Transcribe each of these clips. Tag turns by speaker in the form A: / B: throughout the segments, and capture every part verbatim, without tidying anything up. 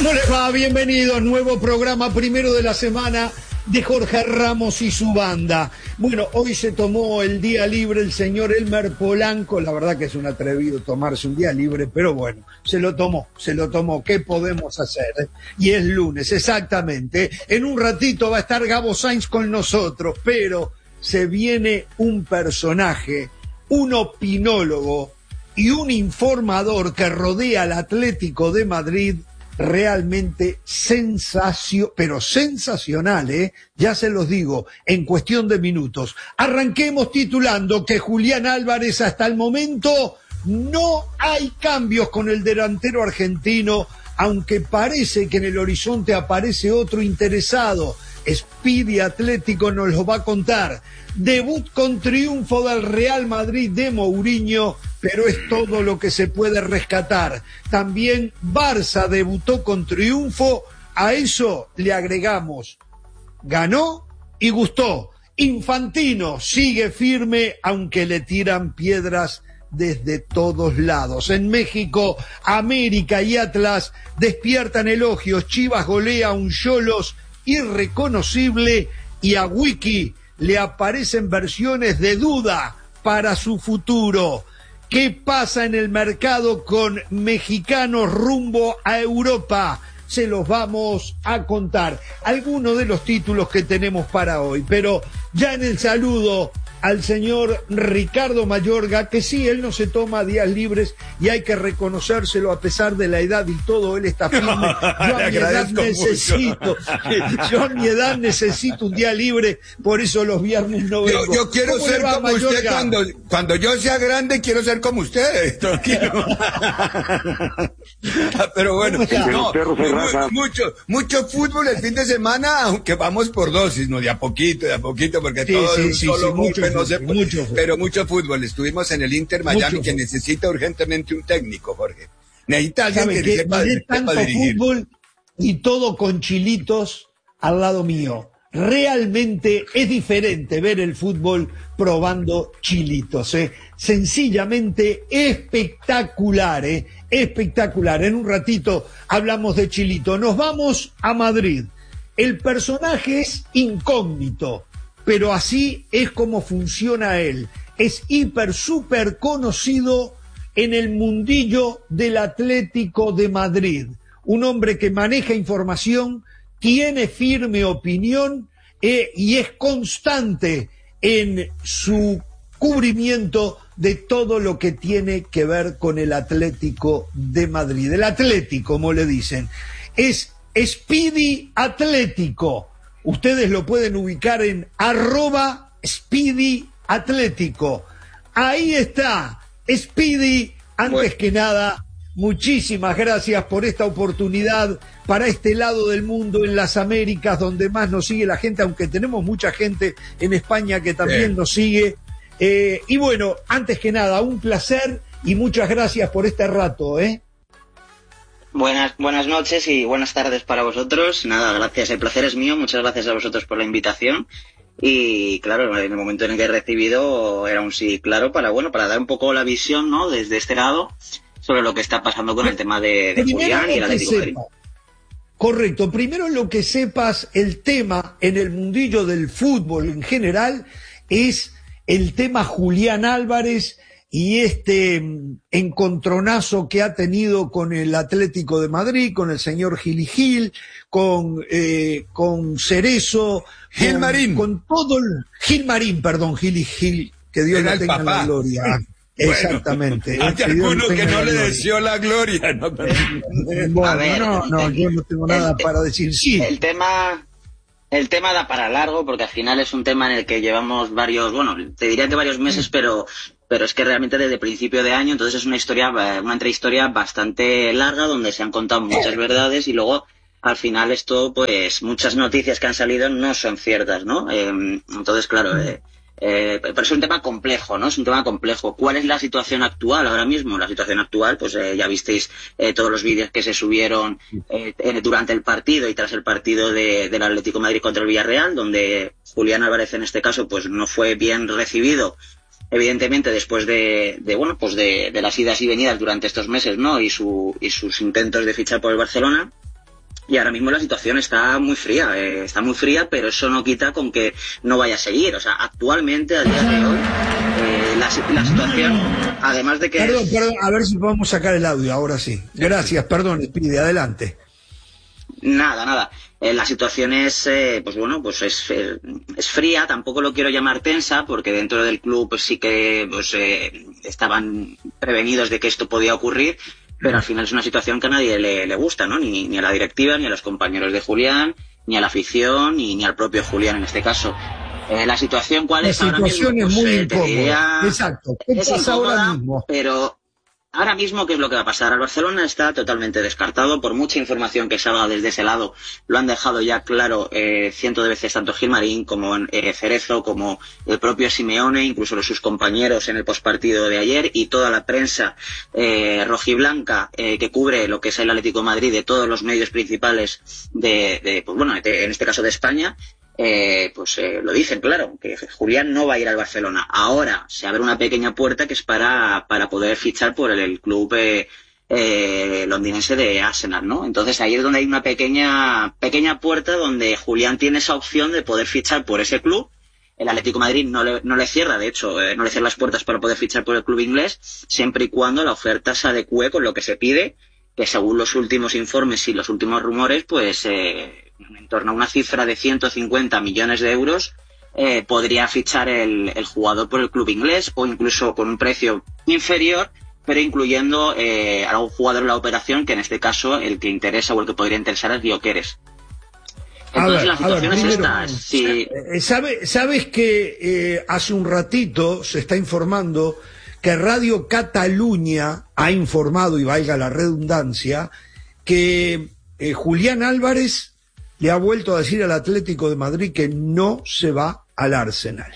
A: ¿Cómo les va? Bienvenidos, nuevo programa primero de la semana de Jorge Ramos y su banda. Bueno, hoy se tomó el día libre el señor Elmer Polanco, la verdad que es un atrevido tomarse un día libre, pero bueno, se lo tomó, se lo tomó, ¿qué podemos hacer? Y es lunes, exactamente. En un ratito va a estar Gabo Sainz con nosotros, pero se viene un personaje, un opinólogo y un informador que rodea al Atlético de Madrid realmente sensacio, pero sensacional, ¿eh? Ya se los digo, en cuestión de minutos. Arranquemos titulando que Julián Álvarez hasta el momento no hay cambios con el delantero argentino, aunque parece que en el horizonte aparece otro interesado. Speedy Atlético nos lo va a contar. Debut con triunfo del Real Madrid de Mourinho, pero es todo lo que se puede rescatar. También Barça debutó con triunfo, a eso le agregamos, ganó y gustó. Infantino sigue firme, aunque le tiran piedras desde todos lados. En México, América y Atlas despiertan elogios. Chivas golea a un Xolos irreconocible y a Wiki le aparecen versiones de duda para su futuro. ¿Qué pasa en el mercado con mexicanos rumbo a Europa? Se los vamos a contar. Algunos de los títulos que tenemos para hoy, pero ya en el saludo al señor Ricardo Mayorga, que sí, él no se toma días libres y hay que reconocérselo a pesar de la edad y todo, él está firme. Yo a mi edad necesito, yo a mi edad necesito un día libre, por eso los viernes no vengo.
B: Yo, yo quiero ser
A: va,
B: como
A: Mayorga?
B: usted cuando, cuando yo sea grande, quiero ser como usted. Pero bueno, no, mu- mucho, mucho fútbol el fin de semana, aunque vamos por dosis, no de a poquito, de a poquito, porque
A: Sí,
B: todo
A: sí,
B: de un
A: sí,
B: solo
A: sí, mucho
B: golpe no
A: fútbol,
B: se puede,
A: mucho fútbol.
B: pero mucho fútbol. Estuvimos en el Inter Miami,
A: Mucho
B: que
A: fútbol.
B: necesita urgentemente un técnico, Jorge. Necesita alguien
A: ¿Sabe
B: que
A: qué?
B: sepa,
A: Miré
B: sepa
A: tanto
B: dirigir.
A: fútbol y todo con chilitos al lado mío. Realmente es diferente ver el fútbol probando chilitos, ¿eh? Sencillamente espectacular, ¿eh? Espectacular. En un ratito hablamos de chilito. Nos vamos a Madrid. El personaje es incógnito, pero así es como funciona él. Es hiper, súper conocido en el mundillo del Atlético de Madrid. Un hombre que maneja información, tiene firme opinión eh, y es constante en su cubrimiento de todo lo que tiene que ver con el Atlético de Madrid. El Atlético, como le dicen, es Speedy Atlético. Ustedes lo pueden ubicar en arroba Speedy Atlético. Ahí está, Speedy. Antes bueno. que nada, muchísimas gracias por esta oportunidad para este lado del mundo, en las Américas, donde más nos sigue la gente, aunque tenemos mucha gente en España que también sí. nos sigue. Eh, y bueno, antes que nada, un placer y muchas gracias por este rato, ¿eh?
C: Buenas, buenas noches y buenas tardes para vosotros. Nada, gracias, el placer es mío. Muchas gracias a vosotros por la invitación. Y claro, en el momento en el que he recibido era un sí claro para, bueno, para dar un poco la visión, ¿no?, desde este lado sobre lo que está pasando con el tema de, de Julián y el Atlético de Madrid.
A: Correcto, primero lo que sepas, el tema en el mundillo del fútbol en general es el tema Julián Álvarez y este encontronazo que ha tenido con el Atlético de Madrid, con el señor Gil Gil, con, eh, con Cerezo,
B: Gil
A: con,
B: Marín.
A: con todo el... Gil Marín, perdón, Gil y Gil, que Dios le tenga la gloria. Bueno, exactamente.
B: Hay alguno que no le deseó la gloria. No, pero...
A: bueno, ver, no, no, yo no tengo nada
C: el,
A: para decir. Sí.
C: El tema... El tema da para largo porque al final es un tema en el que llevamos varios, bueno, te diría que varios meses, pero pero es que realmente desde principio de año, entonces es una historia, una entrehistoria bastante larga donde se han contado muchas verdades y luego al final esto, pues muchas noticias que han salido no son ciertas, ¿no? Eh, entonces, claro, eh, eh, pero es un tema complejo, ¿no? Es un tema complejo. ¿Cuál es la situación actual ahora mismo? La situación actual, pues eh, ya visteis eh, todos los vídeos que se subieron eh, durante el partido y tras el partido de, del Atlético de Madrid contra el Villarreal, donde Julián Álvarez en este caso pues no fue bien recibido, evidentemente después de, de bueno, pues de, de las idas y venidas durante estos meses, ¿no? Y su y sus intentos de fichar por el Barcelona. y ahora mismo la situación está muy fría, eh, está muy fría, pero eso no quita con que no vaya a seguir. O sea, actualmente, a día de hoy, eh, la, la situación, además de que...
A: Perdón,
C: es...
A: perdón, a ver si podemos sacar el audio, ahora sí. Gracias, perdón, Speedy, adelante.
C: Nada, nada. Eh, la situación es, eh, pues bueno, pues es, eh, es fría, tampoco lo quiero llamar tensa, porque dentro del club pues sí que pues, eh, estaban prevenidos de que esto podía ocurrir, pero al final es una situación que a nadie le, le gusta, ¿no? Ni, ni a la directiva, ni a los compañeros de Julián, ni a la afición, ni, ni al propio Julián en este caso. Eh, la situación, ¿cuál
A: la
C: es ahora mismo?
A: La situación es
C: pues,
A: muy
C: eh,
A: incómoda.
C: diría,
A: Exacto. ¿Qué
C: es
A: pasa
C: incómoda,
A: ahora mismo?
C: Pero ahora mismo, ¿qué es lo que va a pasar? El Barcelona está totalmente descartado, por mucha información que se ha dado desde ese lado, lo han dejado ya claro eh, cientos de veces tanto Gilmarín como eh, Cerezo, como el propio Simeone, incluso los, sus compañeros en el postpartido de ayer, y toda la prensa eh, rojiblanca eh, que cubre lo que es el Atlético de Madrid de todos los medios principales de, de pues bueno, de, en este caso de España. Eh, pues eh, lo dicen claro, que Julián no va a ir al Barcelona. Ahora se abre una pequeña puerta que es para, para poder fichar por el, el club eh, eh, londinense de Arsenal, ¿no? Entonces ahí es donde hay una pequeña pequeña puerta donde Julián tiene esa opción de poder fichar por ese club. El Atlético de Madrid no le, no le cierra, de hecho, eh, no le cierra las puertas para poder fichar por el club inglés, siempre y cuando la oferta se adecue con lo que se pide, que según los últimos informes y los últimos rumores, pues eh, en torno a una cifra de ciento cincuenta millones de euros eh, podría fichar el, el jugador por el club inglés, o incluso con un precio inferior, pero incluyendo eh, a un jugador en la operación, que en este caso el que interesa o el que podría interesar es Gyökeres. Entonces ver, la situación ver, primero, es esta. Si...
A: ¿Sabe, ¿Sabes que eh, hace un ratito se está informando que Radio Cataluña ha informado, y valga la redundancia, que eh, Julián Álvarez le ha vuelto a decir al Atlético de Madrid que no se va al Arsenal?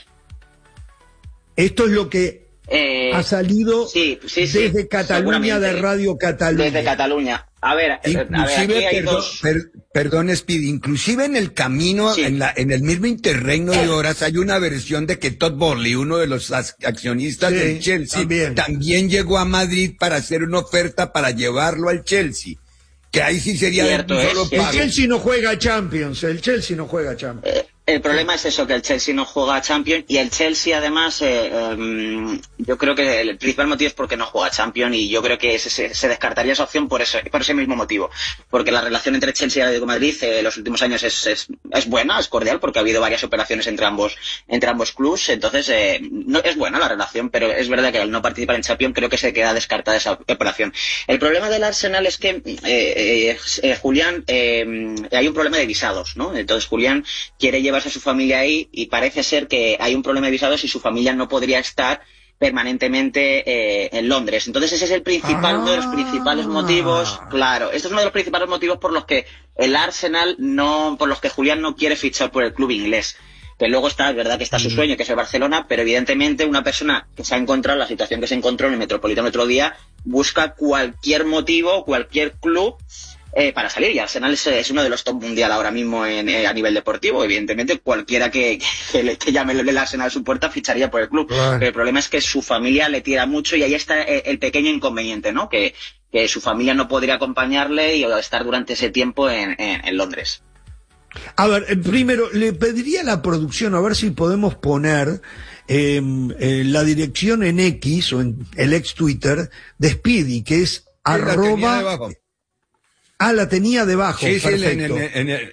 A: Esto es lo que eh, ha salido
C: sí, sí, sí,
A: desde Cataluña, de Radio Cataluña.
C: Desde Cataluña. A ver,
B: inclusive,
C: a ver, aquí hay
B: perdón,
C: dos...
B: per, perdón, Speedy, inclusive en el camino, sí. en, la, en el mismo interregno de horas, hay una versión de que Todd Boehly, uno de los accionistas sí, del Chelsea, también. también llegó a Madrid para hacer una oferta para llevarlo al Chelsea. Que ahí sí sería
C: Cierto,
B: de un solo
C: es,
B: pago.
A: El Chelsea no juega Champions, el Chelsea no juega Champions.
C: Eh, el problema es eso, que el Chelsea no juega Champions, y el Chelsea además, eh, eh, yo creo que el principal motivo es porque no juega Champions, y yo creo que se, se, se descartaría esa opción por ese, por ese mismo motivo, porque la relación entre Chelsea y Atlético de Madrid en eh, los últimos años es, es, es buena, es cordial, porque ha habido varias operaciones entre ambos, entre ambos clubs, entonces eh, no, es buena la relación, pero es verdad que al no participar en Champions creo que se queda descartada esa operación. El problema del Arsenal es que eh, eh, eh, Julián, eh, hay un problema de visados, ¿no? Entonces Julián quiere llevarse a su familia ahí, y parece ser que hay un problema de visados y su familia no podría estar permanentemente eh, en Londres. Entonces ese es el principal, ah. uno de los principales motivos, claro, este es uno de los principales motivos por los que el Arsenal no, por los que Julián no quiere fichar por el club inglés. Que luego está, es verdad que está su sueño, que es el Barcelona, pero evidentemente una persona que se ha encontrado en la situación que se encontró en el Metropolitano el otro día busca cualquier motivo, cualquier club Eh, para salir, y Arsenal es, es uno de los top mundial ahora mismo en, eh, a nivel deportivo. Evidentemente cualquiera que, que, le, que llame el Arsenal a su puerta ficharía por el club, right. Pero el problema es que su familia le tira mucho, y ahí está el, el pequeño inconveniente, ¿no? Que, que su familia no podría acompañarle y estar durante ese tiempo en, en, en Londres.
A: A ver, primero le pediría a la producción a ver si podemos poner eh, eh, la dirección en X o en el ex Twitter de Speedy, que es arroba... Ah, la tenía debajo.
B: Sí,
A: perfecto.
B: Sí, en el, en el,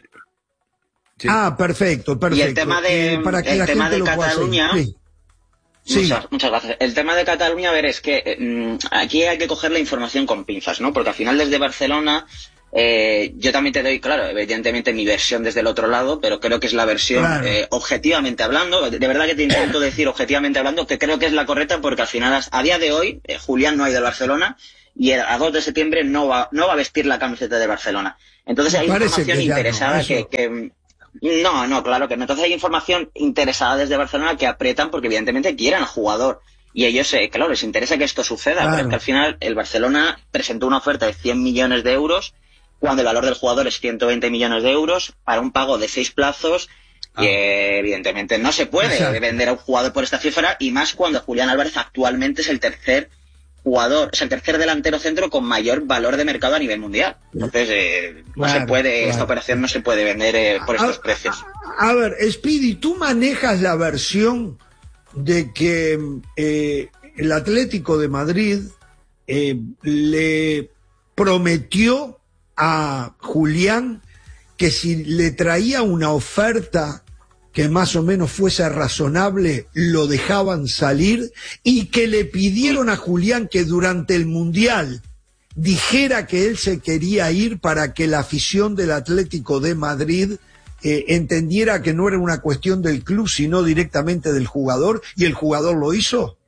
A: sí. Ah, perfecto, perfecto.
C: Y el tema de,
A: eh, para que
C: el
A: la
C: tema
A: gente
C: de Cataluña.
A: Sí. Sí.
C: Muchas, muchas gracias. El tema de Cataluña, a ver, es que eh, aquí hay que coger la información con pinzas, ¿no? Porque al final desde Barcelona, eh, yo también te doy, claro, evidentemente mi versión desde el otro lado, pero creo que es la versión claro. eh, objetivamente hablando, de verdad que te intento decir objetivamente hablando que creo que es la correcta, porque al final, a día de hoy, eh, Julián no ha ido al Barcelona, y a dos de septiembre no va, no va a vestir la camiseta de Barcelona. Entonces hay información interesada no, que, que... No, no, claro que no. Entonces hay información interesada desde Barcelona que aprietan porque evidentemente quieren al jugador. Y ellos, eh, claro, les interesa que esto suceda. Claro. Pero es que al final el Barcelona presentó una oferta de cien millones de euros cuando el valor del jugador es ciento veinte millones de euros para un pago de seis plazos. Ah. Y eh, evidentemente no se puede Exacto. vender a un jugador por esta cifra, y más cuando Julián Álvarez actualmente es el tercer jugador, o sea, el tercer delantero centro con mayor valor de mercado a nivel mundial. Entonces, eh, no claro, se puede, claro. esta operación no se puede vender eh, por estos a, precios.
A: A, a ver, Speedy, ¿tú manejas la versión de que eh, el Atlético de Madrid eh, le prometió a Julián que si le traía una oferta que más o menos fuese razonable, lo dejaban salir, y que le pidieron a Julián que durante el Mundial dijera que él se quería ir para que la afición del Atlético de Madrid eh, entendiera que no era una cuestión del club, sino directamente del jugador, y el jugador lo hizo?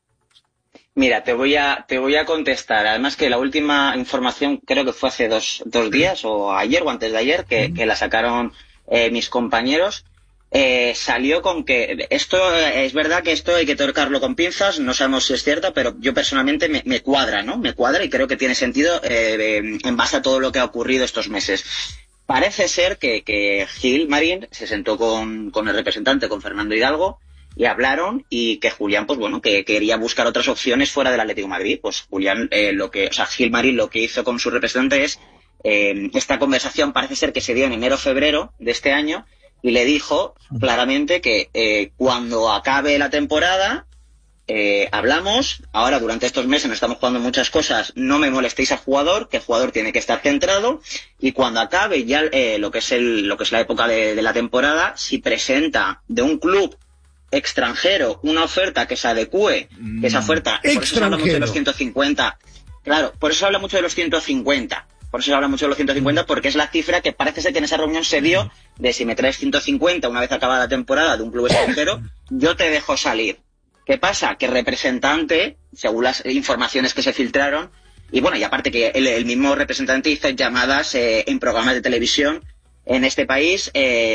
C: Mira, te voy a te voy a contestar. Además que la última información creo que fue hace dos, dos días, o ayer o antes de ayer, que, que la sacaron eh, mis compañeros. Eh, salió con que esto eh, es verdad que esto hay que tocarlo con pinzas, no sabemos si es cierto, pero yo personalmente me, me cuadra, ¿no? Me cuadra y creo que tiene sentido eh, en base a todo lo que ha ocurrido estos meses. Parece ser que, que Gilmarín se sentó con, con el representante, con Fernando Hidalgo, y hablaron, y que Julián, pues bueno, que quería buscar otras opciones fuera del Atlético de Madrid. Pues Julián, eh, lo que, o sea, Gilmarín lo que hizo con su representante es, eh, esta conversación parece ser que se dio en enero-febrero de este año, y le dijo claramente que eh, cuando acabe la temporada eh, hablamos, ahora durante estos meses nos estamos jugando muchas cosas, no me molestéis al jugador, que el jugador tiene que estar centrado, y cuando acabe ya eh, lo que es el, lo que es la época de, de la temporada, si presenta de un club extranjero una oferta que se adecue, mm. que esa oferta, por eso se habla mucho de los ciento cincuenta, claro, por eso se habla mucho de los ciento cincuenta. Por eso se habla mucho de los ciento cincuenta, porque es la cifra que parece ser que en esa reunión se dio de si me traes ciento cincuenta una vez acabada la temporada de un club extranjero, yo te dejo salir. ¿Qué pasa? Que el representante, según las informaciones que se filtraron, y bueno, y aparte que el, el mismo representante hizo llamadas eh, en programas de televisión en este país,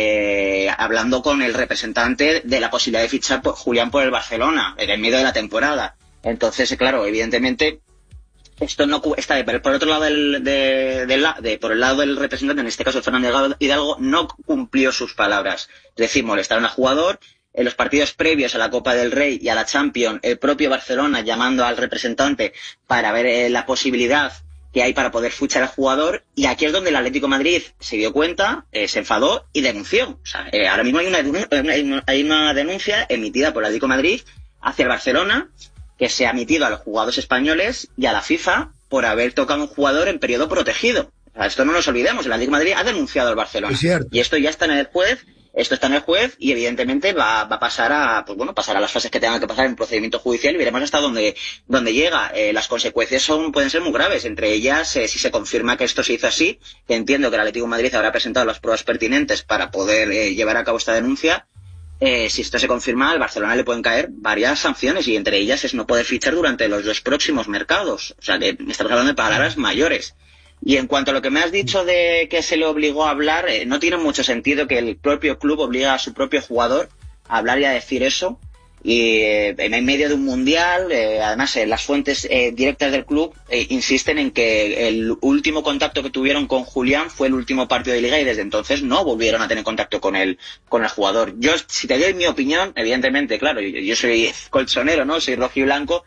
C: eh, hablando con el representante de la posibilidad de fichar por Julián por el Barcelona, en el medio de la temporada. Entonces, claro, evidentemente, esto no está por otro lado del, de, de, de, por el lado del representante, en este caso Fernando Hidalgo, no cumplió sus palabras. Es decir, molestaron al jugador. En los partidos previos a la Copa del Rey y a la Champions, el propio Barcelona llamando al representante para ver eh, la posibilidad que hay para poder fichar al jugador, y aquí es donde el Atlético de Madrid se dio cuenta, eh, se enfadó y denunció. O sea, eh, ahora mismo hay una, hay una denuncia emitida por el Atlético de Madrid hacia el Barcelona, que se ha emitido a los jugadores españoles y a la FIFA por haber tocado a un jugador en periodo protegido. O sea, esto no nos olvidemos, el Atlético de Madrid ha denunciado al Barcelona. Y esto ya está en el juez, esto está en el juez, y evidentemente va, va a pasar a, pues bueno, pasar a las fases que tengan que pasar en procedimiento judicial, y veremos hasta dónde, dónde llega. Eh, las consecuencias son, pueden ser muy graves, entre ellas, eh, si se confirma que esto se hizo así, que entiendo que el Atlético de Madrid habrá presentado las pruebas pertinentes para poder eh, llevar a cabo esta denuncia. Eh, si esto se confirma, al Barcelona le pueden caer varias sanciones, y entre ellas es no poder fichar durante los dos próximos mercados. O sea que estamos hablando de palabras mayores. Y en cuanto a lo que me has dicho de que se le obligó a hablar, eh, no tiene mucho sentido que el propio club obligue a su propio jugador a hablar y a decir eso. Y eh, en medio de un mundial, eh, además eh, las fuentes eh, directas del club eh, insisten en que el último contacto que tuvieron con Julián fue el último partido de liga, y desde entonces no volvieron a tener contacto con el con el jugador. Yo, si te doy mi opinión, evidentemente, claro, yo, yo soy colchonero, ¿no? Soy rojiblanco,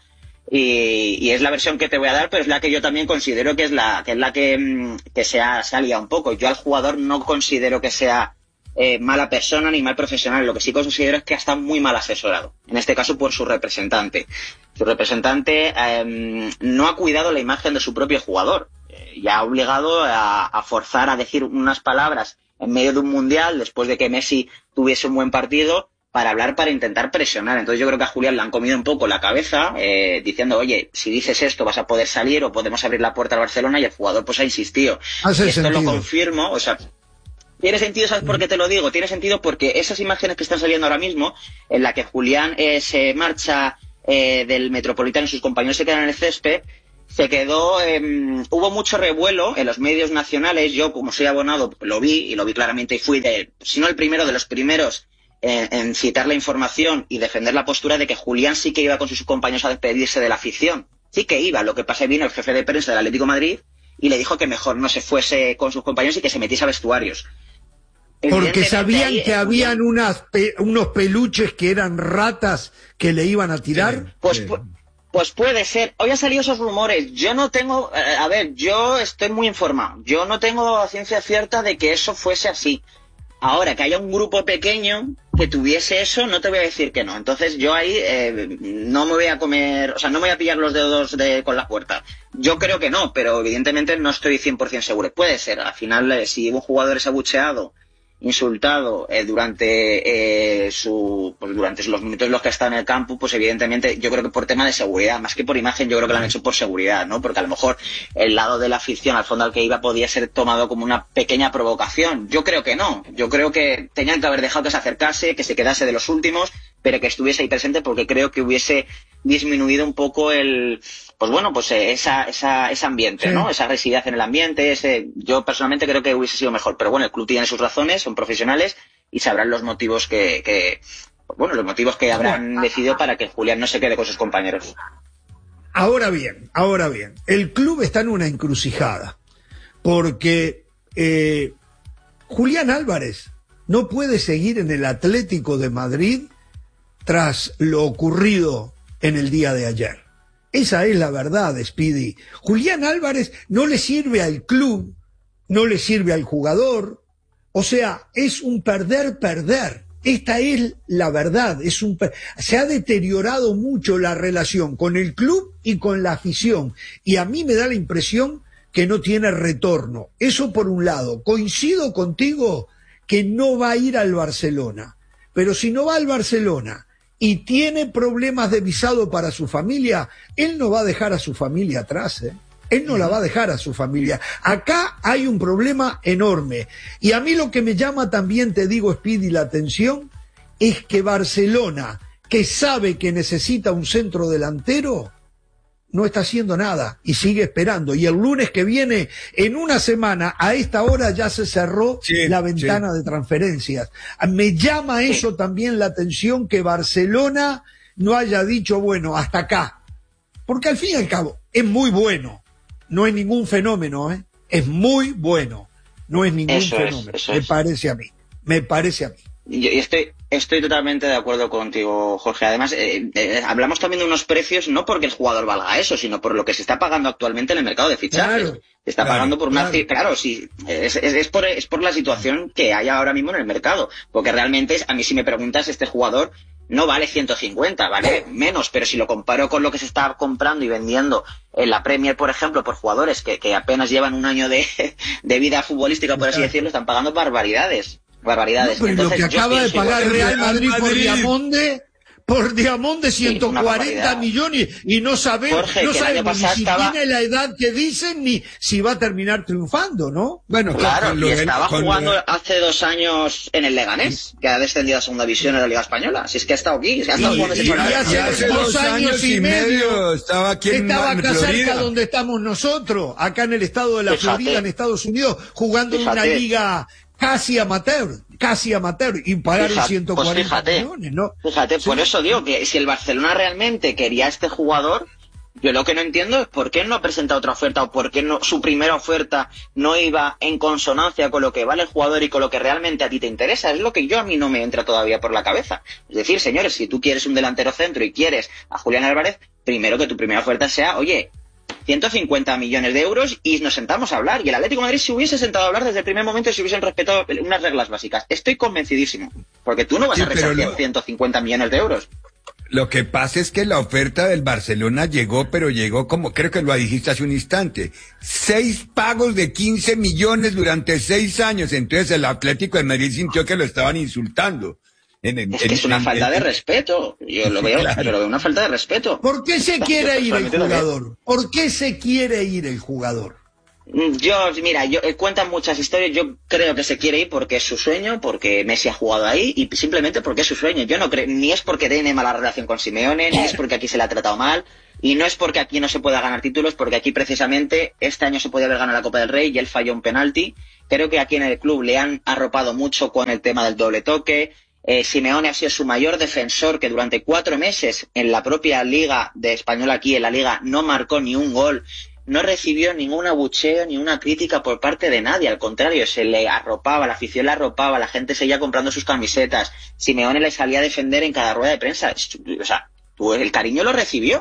C: y, y es la versión que te voy a dar, pero es la que yo también considero que es la que es la que, que se ha, se ha liado un poco. Yo al jugador no considero que sea Eh, mala persona ni mal profesional. Lo que sí considero es que ha estado muy mal asesorado, en este caso por su representante. Su representante eh, no ha cuidado la imagen de su propio jugador, eh, y ha obligado a, a forzar a decir unas palabras en medio de un mundial, después de que Messi tuviese un buen partido, para hablar, para intentar presionar. Entonces yo creo que a Julián le han comido un poco la cabeza, eh, diciendo, oye, si dices esto vas a poder salir, o podemos abrir la puerta al Barcelona, y el jugador pues ha insistido.
A: Hace
C: y esto
A: sentido.
C: Lo confirmo, o sea, tiene sentido. ¿Sabes por qué te lo digo? Tiene sentido porque esas imágenes que están saliendo ahora mismo, en la que Julián eh, se marcha eh, del Metropolitano y sus compañeros se quedan en el césped, se quedó, eh, hubo mucho revuelo en los medios nacionales. Yo, como soy abonado, lo vi, y lo vi claramente, y fui de, si no el primero, de los primeros en, en citar la información y defender la postura de que Julián sí que iba con sus compañeros a despedirse de la afición. Sí que iba. Lo que pasa es que vino el jefe de prensa del Atlético de Madrid y le dijo que mejor no se fuese con sus compañeros y que se metiese a vestuarios.
A: Porque sabían que habían unas pe unos peluches que eran ratas que le iban a tirar.
C: Pues, pues Pues puede ser. Hoy han salido esos rumores. Yo no tengo... Eh, a ver, yo estoy muy informado. Yo no tengo ciencia cierta de que eso fuese así. Ahora, que haya un grupo pequeño que tuviese eso, no te voy a decir que no. Entonces yo ahí eh, no me voy a comer... O sea, no me voy a pillar los dedos de, con la puerta. Yo creo que no, pero evidentemente no estoy cien por ciento seguro. Puede ser. Al final, eh, si un jugador es abucheado, insultado eh, durante eh, su pues durante los minutos en los que está en el campo, pues evidentemente yo creo que por tema de seguridad, más que por imagen, yo creo que lo han hecho por seguridad, ¿no? Porque a lo mejor el lado de la afición al fondo al que iba podía ser tomado como una pequeña provocación. Yo creo que no, yo creo que tenían que haber dejado que se acercase, que se quedase de los últimos, pero que estuviese ahí presente, porque creo que hubiese disminuido un poco el pues bueno, pues esa, esa, ese ambiente, ¿no? Sí. Esa agresividad en el ambiente, ese, yo personalmente creo que hubiese sido mejor, pero bueno, el club tiene sus razones, son profesionales y sabrán los motivos que, que bueno, los motivos que habrán decidido para que Julián no se quede con sus compañeros.
A: Ahora bien, ahora bien, el club está en una encrucijada, porque eh, Julián Álvarez no puede seguir en el Atlético de Madrid tras lo ocurrido en el día de ayer. Esa es la verdad, Speedy. Julián Álvarez no le sirve al club, no le sirve al jugador. O sea, es un perder-perder. Esta es la verdad. Es un per... Se ha deteriorado mucho la relación con el club y con la afición. Y a mí me da la impresión que no tiene retorno. Eso por un lado. Coincido contigo que no va a ir al Barcelona. Pero si no va al Barcelona y tiene problemas de visado para su familia, él no va a dejar a su familia atrás, ¿eh? Él no la va a dejar a su familia. Acá hay un problema enorme. Y a mí lo que me llama también, te digo, Speedy, la atención, es que Barcelona, que sabe que necesita un centro delantero, no está haciendo nada y sigue esperando. Y el lunes que viene, en una semana, a esta hora ya se cerró sí, la ventana sí. de transferencias. Me llama eso también la atención, que Barcelona no haya dicho, bueno, hasta acá. Porque al fin y al cabo, es muy bueno. No es ningún fenómeno, ¿eh? Es muy bueno. No es ningún
C: eso
A: fenómeno.
C: Es,
A: me
C: es.
A: parece a mí. Me parece a mí.
C: Yo estoy, estoy totalmente de acuerdo contigo, Jorge. Además, eh, eh, hablamos también de unos precios, no porque el jugador valga eso, sino por lo que se está pagando actualmente en el mercado de fichajes. Claro, se está claro, pagando por una... Claro, claro sí, es, es, es, por, es por la situación que hay ahora mismo en el mercado. Porque realmente, a mí si me preguntas, este jugador no vale ciento cincuenta, vale menos, pero si lo comparo con lo que se está comprando y vendiendo en la Premier, por ejemplo, por jugadores que, que apenas llevan un año de, de vida futbolística, por así decirlo, están pagando barbaridades. Barbaridades.
A: No, pero Entonces, lo que acaba de pagar el Real Madrid, Madrid por Diamonde, por Diamonde ciento cuarenta sí, millones, y no sabemos, Jorge, no sabemos ni si estaba... tiene la edad que dicen ni si va a terminar triunfando, ¿no?
C: Bueno, claro, con, con y estaba con jugando lo... hace dos años en el Leganés, que ha descendido a segunda división en la Liga Española. Si es que ha estado aquí, si ha estado
A: y, y, y hace, hace dos, dos años y medio estaba aquí en estaba acá Florida. Cerca donde estamos nosotros, acá en el estado de la Fíjate. Florida, en Estados Unidos, jugando Fíjate. en una liga casi amateur, casi amateur, y pagaron fíjate, ciento cuarenta pues fíjate, millones, ¿no?
C: Fíjate, sí. Por eso digo que si el Barcelona realmente quería a este jugador, yo lo que no entiendo es por qué no ha presentado otra oferta, o por qué no, su primera oferta no iba en consonancia con lo que vale el jugador y con lo que realmente a ti te interesa. Es lo que yo a mí no me entra todavía por la cabeza. Es decir, señores, si tú quieres un delantero centro y quieres a Julián Álvarez, primero que tu primera oferta sea, oye, ciento cincuenta millones de euros y nos sentamos a hablar. Y el Atlético de Madrid se hubiese sentado a hablar desde el primer momento si hubiesen respetado unas reglas básicas. Estoy convencidísimo. Porque tú no vas sí, a rechazar lo... ciento cincuenta millones de euros.
B: Lo que pasa es que la oferta del Barcelona llegó, pero llegó como, creo que lo dijiste hace un instante, seis pagos de quince millones durante seis años. Entonces el Atlético de Madrid sintió que lo estaban insultando.
C: En, en, es que en, es una en, falta en, de respeto. Yo lo veo, claro. yo lo veo una falta de respeto.
A: ¿Por qué se quiere ir el jugador? ¿Por qué se quiere ir el jugador?
C: Yo, mira, yo eh, cuentan muchas historias. Yo creo que se quiere ir porque es su sueño, porque Messi ha jugado ahí y simplemente porque es su sueño. Yo no creo, ni es porque tiene mala relación con Simeone, ni es porque aquí se le ha tratado mal, y no es porque aquí no se pueda ganar títulos, porque aquí precisamente este año se podía haber ganado la Copa del Rey y él falló un penalti. Creo que aquí en el club le han arropado mucho con el tema del doble toque. Eh, Simeone ha sido su mayor defensor, que durante cuatro meses en la propia Liga de Español aquí, en la Liga, no marcó ni un gol, no recibió ningún abucheo ni una crítica por parte de nadie, al contrario, se le arropaba, la afición le arropaba, la gente seguía comprando sus camisetas, Simeone le salía a defender en cada rueda de prensa, o sea, el cariño lo recibió.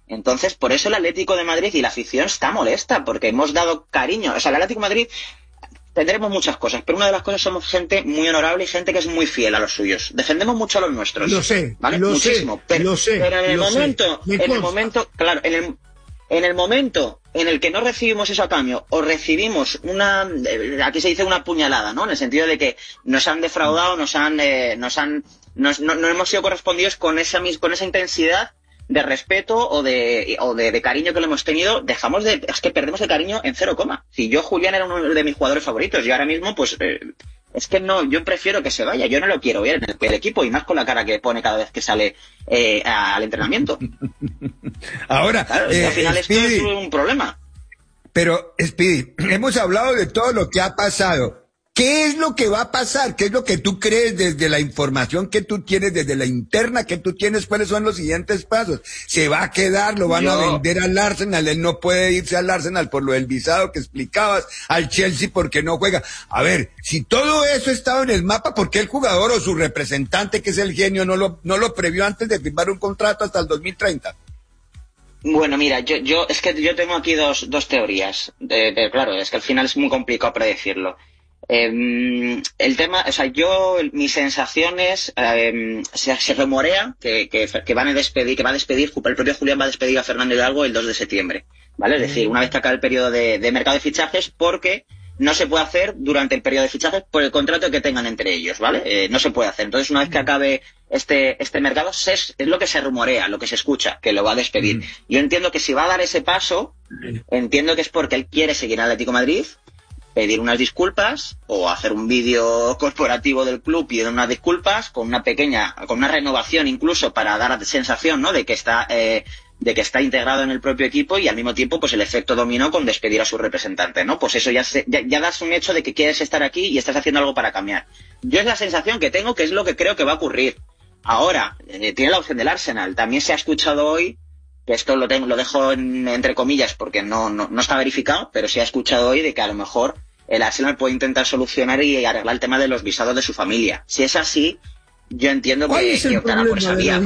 C: Entonces, por eso el Atlético de Madrid y la afición está molesta, porque hemos dado cariño. O sea, el Atlético de Madrid tendremos muchas cosas, pero una de las cosas somos gente muy honorable y gente que es muy fiel a los suyos. Defendemos mucho a los nuestros.
A: Lo sé,
C: ¿vale?
A: lo
C: Muchísimo.
A: sé,
C: pero,
A: lo sé,
C: pero en el
A: lo
C: momento,
A: sé.
C: en el momento, claro, en el, en el momento en el que no recibimos eso a cambio, o recibimos una, aquí se dice una puñalada, ¿no? En el sentido de que nos han defraudado, nos han, eh, nos han, nos, no, no hemos sido correspondidos con esa, con esa intensidad de respeto o de o de, de cariño que le hemos tenido, dejamos de, es que perdemos el cariño en cero coma. Si yo, Julián, era uno de mis jugadores favoritos y ahora mismo, pues, eh, es que no, yo prefiero que se vaya, yo no lo quiero ver en el, el equipo y más con la cara que pone cada vez que sale eh, al entrenamiento.
B: Ahora,
C: claro,
B: eh,
C: al final
B: Speedy,
C: esto es un problema.
B: Pero, Speedy, hemos hablado de todo lo que ha pasado. ¿Qué es lo que va a pasar? ¿Qué es lo que tú crees desde la información que tú tienes, desde la interna que tú tienes? ¿Cuáles son los siguientes pasos? ¿Se va a quedar? ¿Lo van Yo... a vender al Arsenal? Él no puede irse al Arsenal por lo del visado que explicabas, al Chelsea porque no juega. A ver, si todo eso estaba en el mapa, ¿por qué el jugador o su representante, que es el genio, no lo, no lo previó antes de firmar un contrato hasta el dos mil treinta?
C: Bueno, mira, yo, yo, es que yo tengo aquí dos, dos teorías. De, de, claro, es que al final es muy complicado predecirlo. Eh, el tema, o sea, yo, mis sensaciones, eh, se, se rumorea que, que, que van a despedir, que va a despedir, el propio Julián va a despedir a Fernando Hidalgo el dos de septiembre, ¿vale? Es decir, una vez que acabe el periodo de, de mercado de fichajes, porque no se puede hacer durante el periodo de fichajes por el contrato que tengan entre ellos, ¿vale? Eh, no se puede hacer. Entonces, una vez que acabe este, este mercado, se, es lo que se rumorea, lo que se escucha, que lo va a despedir. Yo entiendo que si va a dar ese paso, entiendo que es porque él quiere seguir en Atlético de Madrid, pedir unas disculpas o hacer un vídeo corporativo del club pidiendo unas disculpas con una pequeña, con una renovación incluso para dar la sensación, ¿no?, de que está eh, de que está integrado en el propio equipo y al mismo tiempo pues el efecto dominó con despedir a su representante, ¿no? Pues eso ya, se, ya, ya das un hecho de que quieres estar aquí y estás haciendo algo para cambiar. Yo es la sensación que tengo, que es lo que creo que va a ocurrir. Ahora, eh, tiene la opción del Arsenal. También se ha escuchado hoy, que esto lo tengo, lo dejo en, entre comillas porque no, no, no está verificado, pero se ha escuchado hoy de que a lo mejor el Arsenal puede intentar solucionar y arreglar el tema de los visados de su familia. Si es así, yo entiendo que, que optará por esa vía.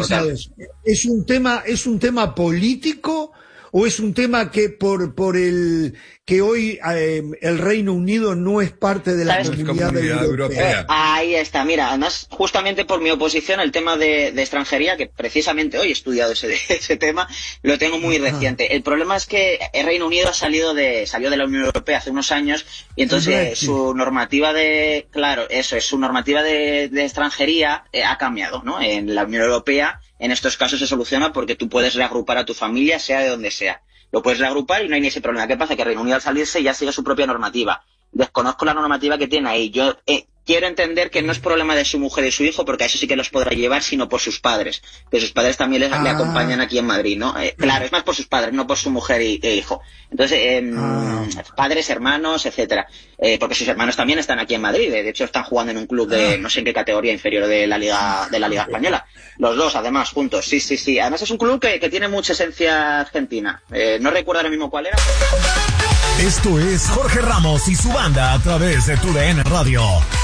A: ¿Es un tema, es un tema político o es un tema que por, por el que hoy eh, el Reino Unido no es parte de la comunidad, comunidad europea?
C: europea. Ahí está, mira, además, justamente por mi oposición al tema de, de extranjería, que precisamente hoy he estudiado ese, ese tema, lo tengo muy Ajá. reciente. El problema es que el Reino Unido ha salido de, salió de la Unión Europea hace unos años y entonces sí, su normativa de, claro, eso es, su normativa de, de extranjería eh, ha cambiado, ¿no? En la Unión Europea, en estos casos se soluciona porque tú puedes reagrupar a tu familia, sea de donde sea. Lo puedes reagrupar y no hay ni ese problema. ¿Qué pasa? Que Reino Unido al salirse ya sigue su propia normativa. Desconozco la normativa que tiene ahí. Yo eh, quiero entender que no es problema de su mujer y su hijo, porque a eso sí que los podrá llevar, sino por sus padres. Que sus padres también les, ah. le acompañan aquí en Madrid, ¿no? Eh, claro, es más por sus padres, no por su mujer y, e hijo. Entonces, eh, ah. padres, hermanos, etcétera. Eh, porque sus hermanos también están aquí en Madrid. De hecho, están jugando en un club de no sé en qué categoría inferior de la Liga, de la Liga Española. Los dos, además, juntos. Sí, sí, sí. Además es un club que, que tiene mucha esencia argentina. Eh, no recuerdo ahora mismo cuál era.
D: Esto es Jorge Ramos y su banda a través de Tu D N Radio.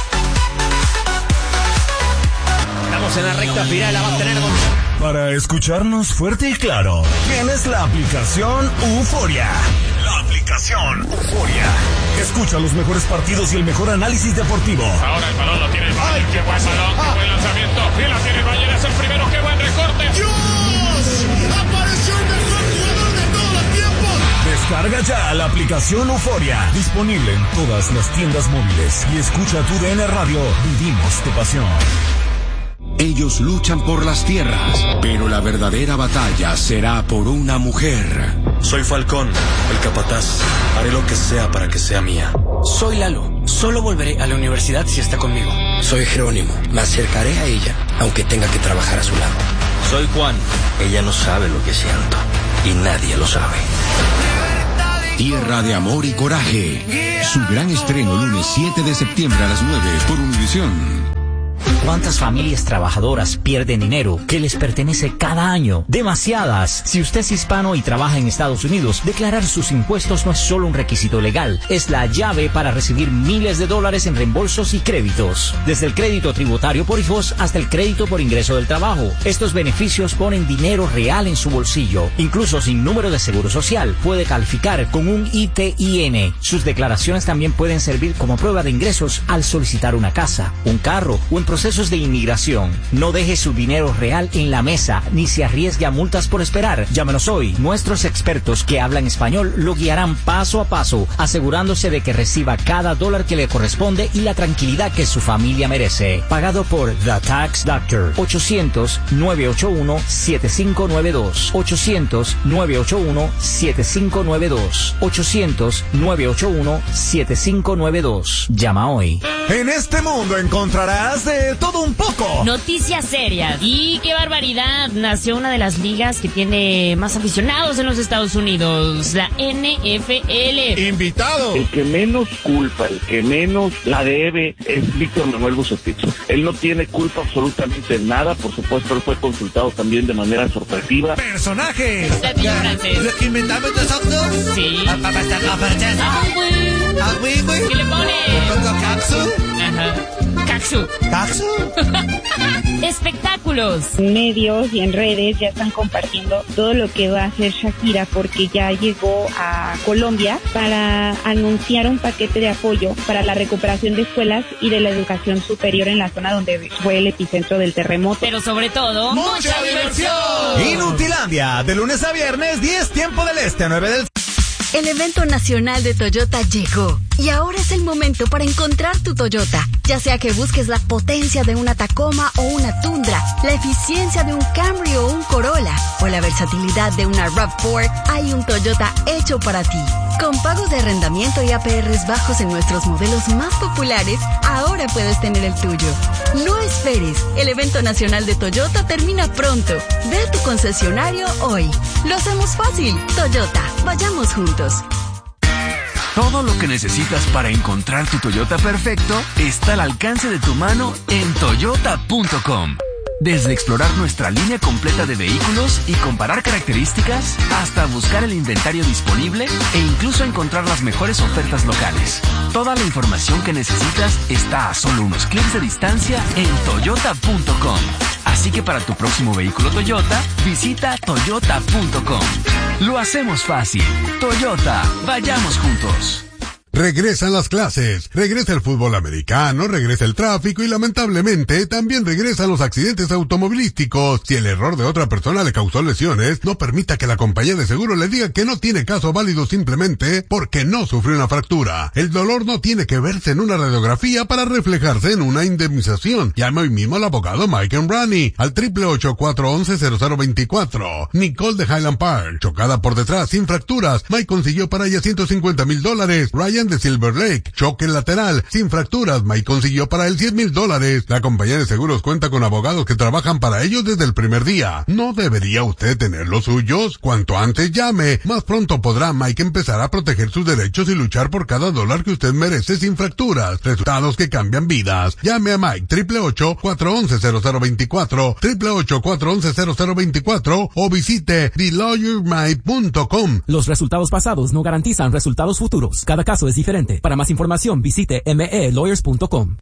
E: Estamos en la recta final, la va a tener...
D: Para escucharnos fuerte y claro, tienes la aplicación Euforia. La aplicación Euforia. Escucha los mejores partidos y el mejor análisis deportivo.
F: Ahora el balón lo tiene el Bayern. Qué buen balón, ah. qué buen lanzamiento. Y la tiene el Bayern, es el primero, qué buen recorte.
G: ¡Dios! ¡Apareció el mejor jugador de todos los tiempos!
D: Descarga ya la aplicación Euforia. Disponible en todas las tiendas móviles. Y escucha Tu D N Radio. Vivimos tu pasión.
H: Ellos luchan por las tierras, pero la verdadera batalla será por una mujer.
I: Soy Falcón, el capataz. Haré lo que sea para que sea mía.
J: Soy Lalo. Solo volveré a la universidad si está conmigo.
K: Soy Jerónimo. Me acercaré a ella, aunque tenga que trabajar a su lado.
L: Soy Juan. Ella no sabe lo que siento. Y nadie lo sabe.
H: Tierra de amor y coraje. Su gran estreno lunes siete de septiembre a las nueve por Univisión.
M: ¿Cuántas familias trabajadoras pierden dinero que les pertenece cada año? Demasiadas. Si usted es hispano y trabaja en Estados Unidos, declarar sus impuestos no es solo un requisito legal, es la llave para recibir miles de dólares en reembolsos y créditos. Desde el crédito tributario por hijos hasta el crédito por ingreso del trabajo. Estos beneficios ponen dinero real en su bolsillo. Incluso sin número de seguro social, puede calificar con un I T I N. Sus declaraciones también pueden servir como prueba de ingresos al solicitar una casa, un carro o en procesos de inmigración. No deje su dinero real en la mesa ni se arriesgue a multas por esperar. Llámenos hoy. Nuestros expertos que hablan español lo guiarán paso a paso, asegurándose de que reciba cada dólar que le corresponde y la tranquilidad que su familia merece. Pagado por The Tax Doctor. ochocientos, nueve ocho uno, siete cinco nueve dos. ochocientos, nueve ocho uno, siete cinco nueve dos. ochocientos, nueve ocho uno, siete cinco nueve dos. Llama hoy.
D: En este mundo encontrarás de todo un poco.
N: Noticias serias. Y qué barbaridad. Nació una de las ligas que tiene más aficionados en los Estados Unidos, la N F L.
F: Invitado.
O: El que menos culpa, el que menos la debe es Víctor Manuel Bucetich. Él no tiene culpa absolutamente de nada. Por supuesto, él fue consultado también de manera sorpresiva.
D: Personajes.
N: Platillo francés.
P: ¿Lo inventamos nosotros?
N: Sí.
P: Para estar a parchar.
N: Ah, güey.
P: Ah, güey, güey.
N: ¿Qué le pone?
P: Pongo capsu.
N: Ajá. Caxu.
P: ¿Caxu?
N: Espectáculos.
Q: En medios y en redes ya están compartiendo todo lo que va a hacer Shakira porque ya llegó a Colombia para anunciar un paquete de apoyo para la recuperación de escuelas y de la educación superior en la zona donde fue el epicentro del terremoto.
N: Pero sobre todo,
P: ¡mucha, mucha diversión!
D: Inutilandia, de lunes a viernes, diez tiempo del este, nueve del...
R: El evento nacional de Toyota llegó y ahora es el momento para encontrar tu Toyota. Ya sea que busques la potencia de una Tacoma o una Tundra, la eficiencia de un Camry o un Corolla o la versatilidad de una RAV cuatro, hay un Toyota hecho para ti. Con pagos de arrendamiento y A P Rs bajos en nuestros modelos más populares, ahora puedes tener el tuyo. No esperes, el evento nacional de Toyota termina pronto. Ve a tu concesionario hoy. Lo hacemos fácil. Toyota, vayamos juntos.
S: Todo lo que necesitas para encontrar tu Toyota perfecto está al alcance de tu mano en toyota punto com. Desde explorar nuestra línea completa de vehículos y comparar características, hasta buscar el inventario disponible e incluso encontrar las mejores ofertas locales. Toda la información que necesitas está a solo unos clics de distancia en toyota punto com. Así que para tu próximo vehículo Toyota, visita toyota punto com. Lo hacemos fácil. Toyota, vayamos juntos.
T: Regresan las clases, regresa el fútbol americano, regresa el tráfico y lamentablemente también regresan los accidentes automovilísticos. Si el error de otra persona le causó lesiones, no permita que la compañía de seguro le diga que no tiene caso válido simplemente porque no sufrió una fractura. El dolor no tiene que verse en una radiografía para reflejarse en una indemnización. Llame hoy mismo al abogado Mike Embrani al triple ocho, cuatro once, cero cero veinticuatro. Nicole de Highland Park, chocada por detrás sin fracturas. Mike consiguió para ella ciento cincuenta mil dólares. Ryan de Silver Lake, choque lateral, sin fracturas, Mike consiguió para él cien mil dólares. La compañía de seguros cuenta con abogados que trabajan para ellos desde el primer día. ¿No debería usted tener los suyos? Cuanto antes llame, más pronto podrá Mike empezar a proteger sus derechos y luchar por cada dólar que usted merece sin fracturas. Resultados que cambian vidas. Llame a Mike, triple ocho, cuatro once, cero cero veinticuatro, triple ocho, cuatro once, cero cero veinticuatro o visite the lawyer mike punto com.
U: Los resultados pasados no garantizan resultados futuros. Cada caso es diferente. Para más información visite m e lawyers punto com.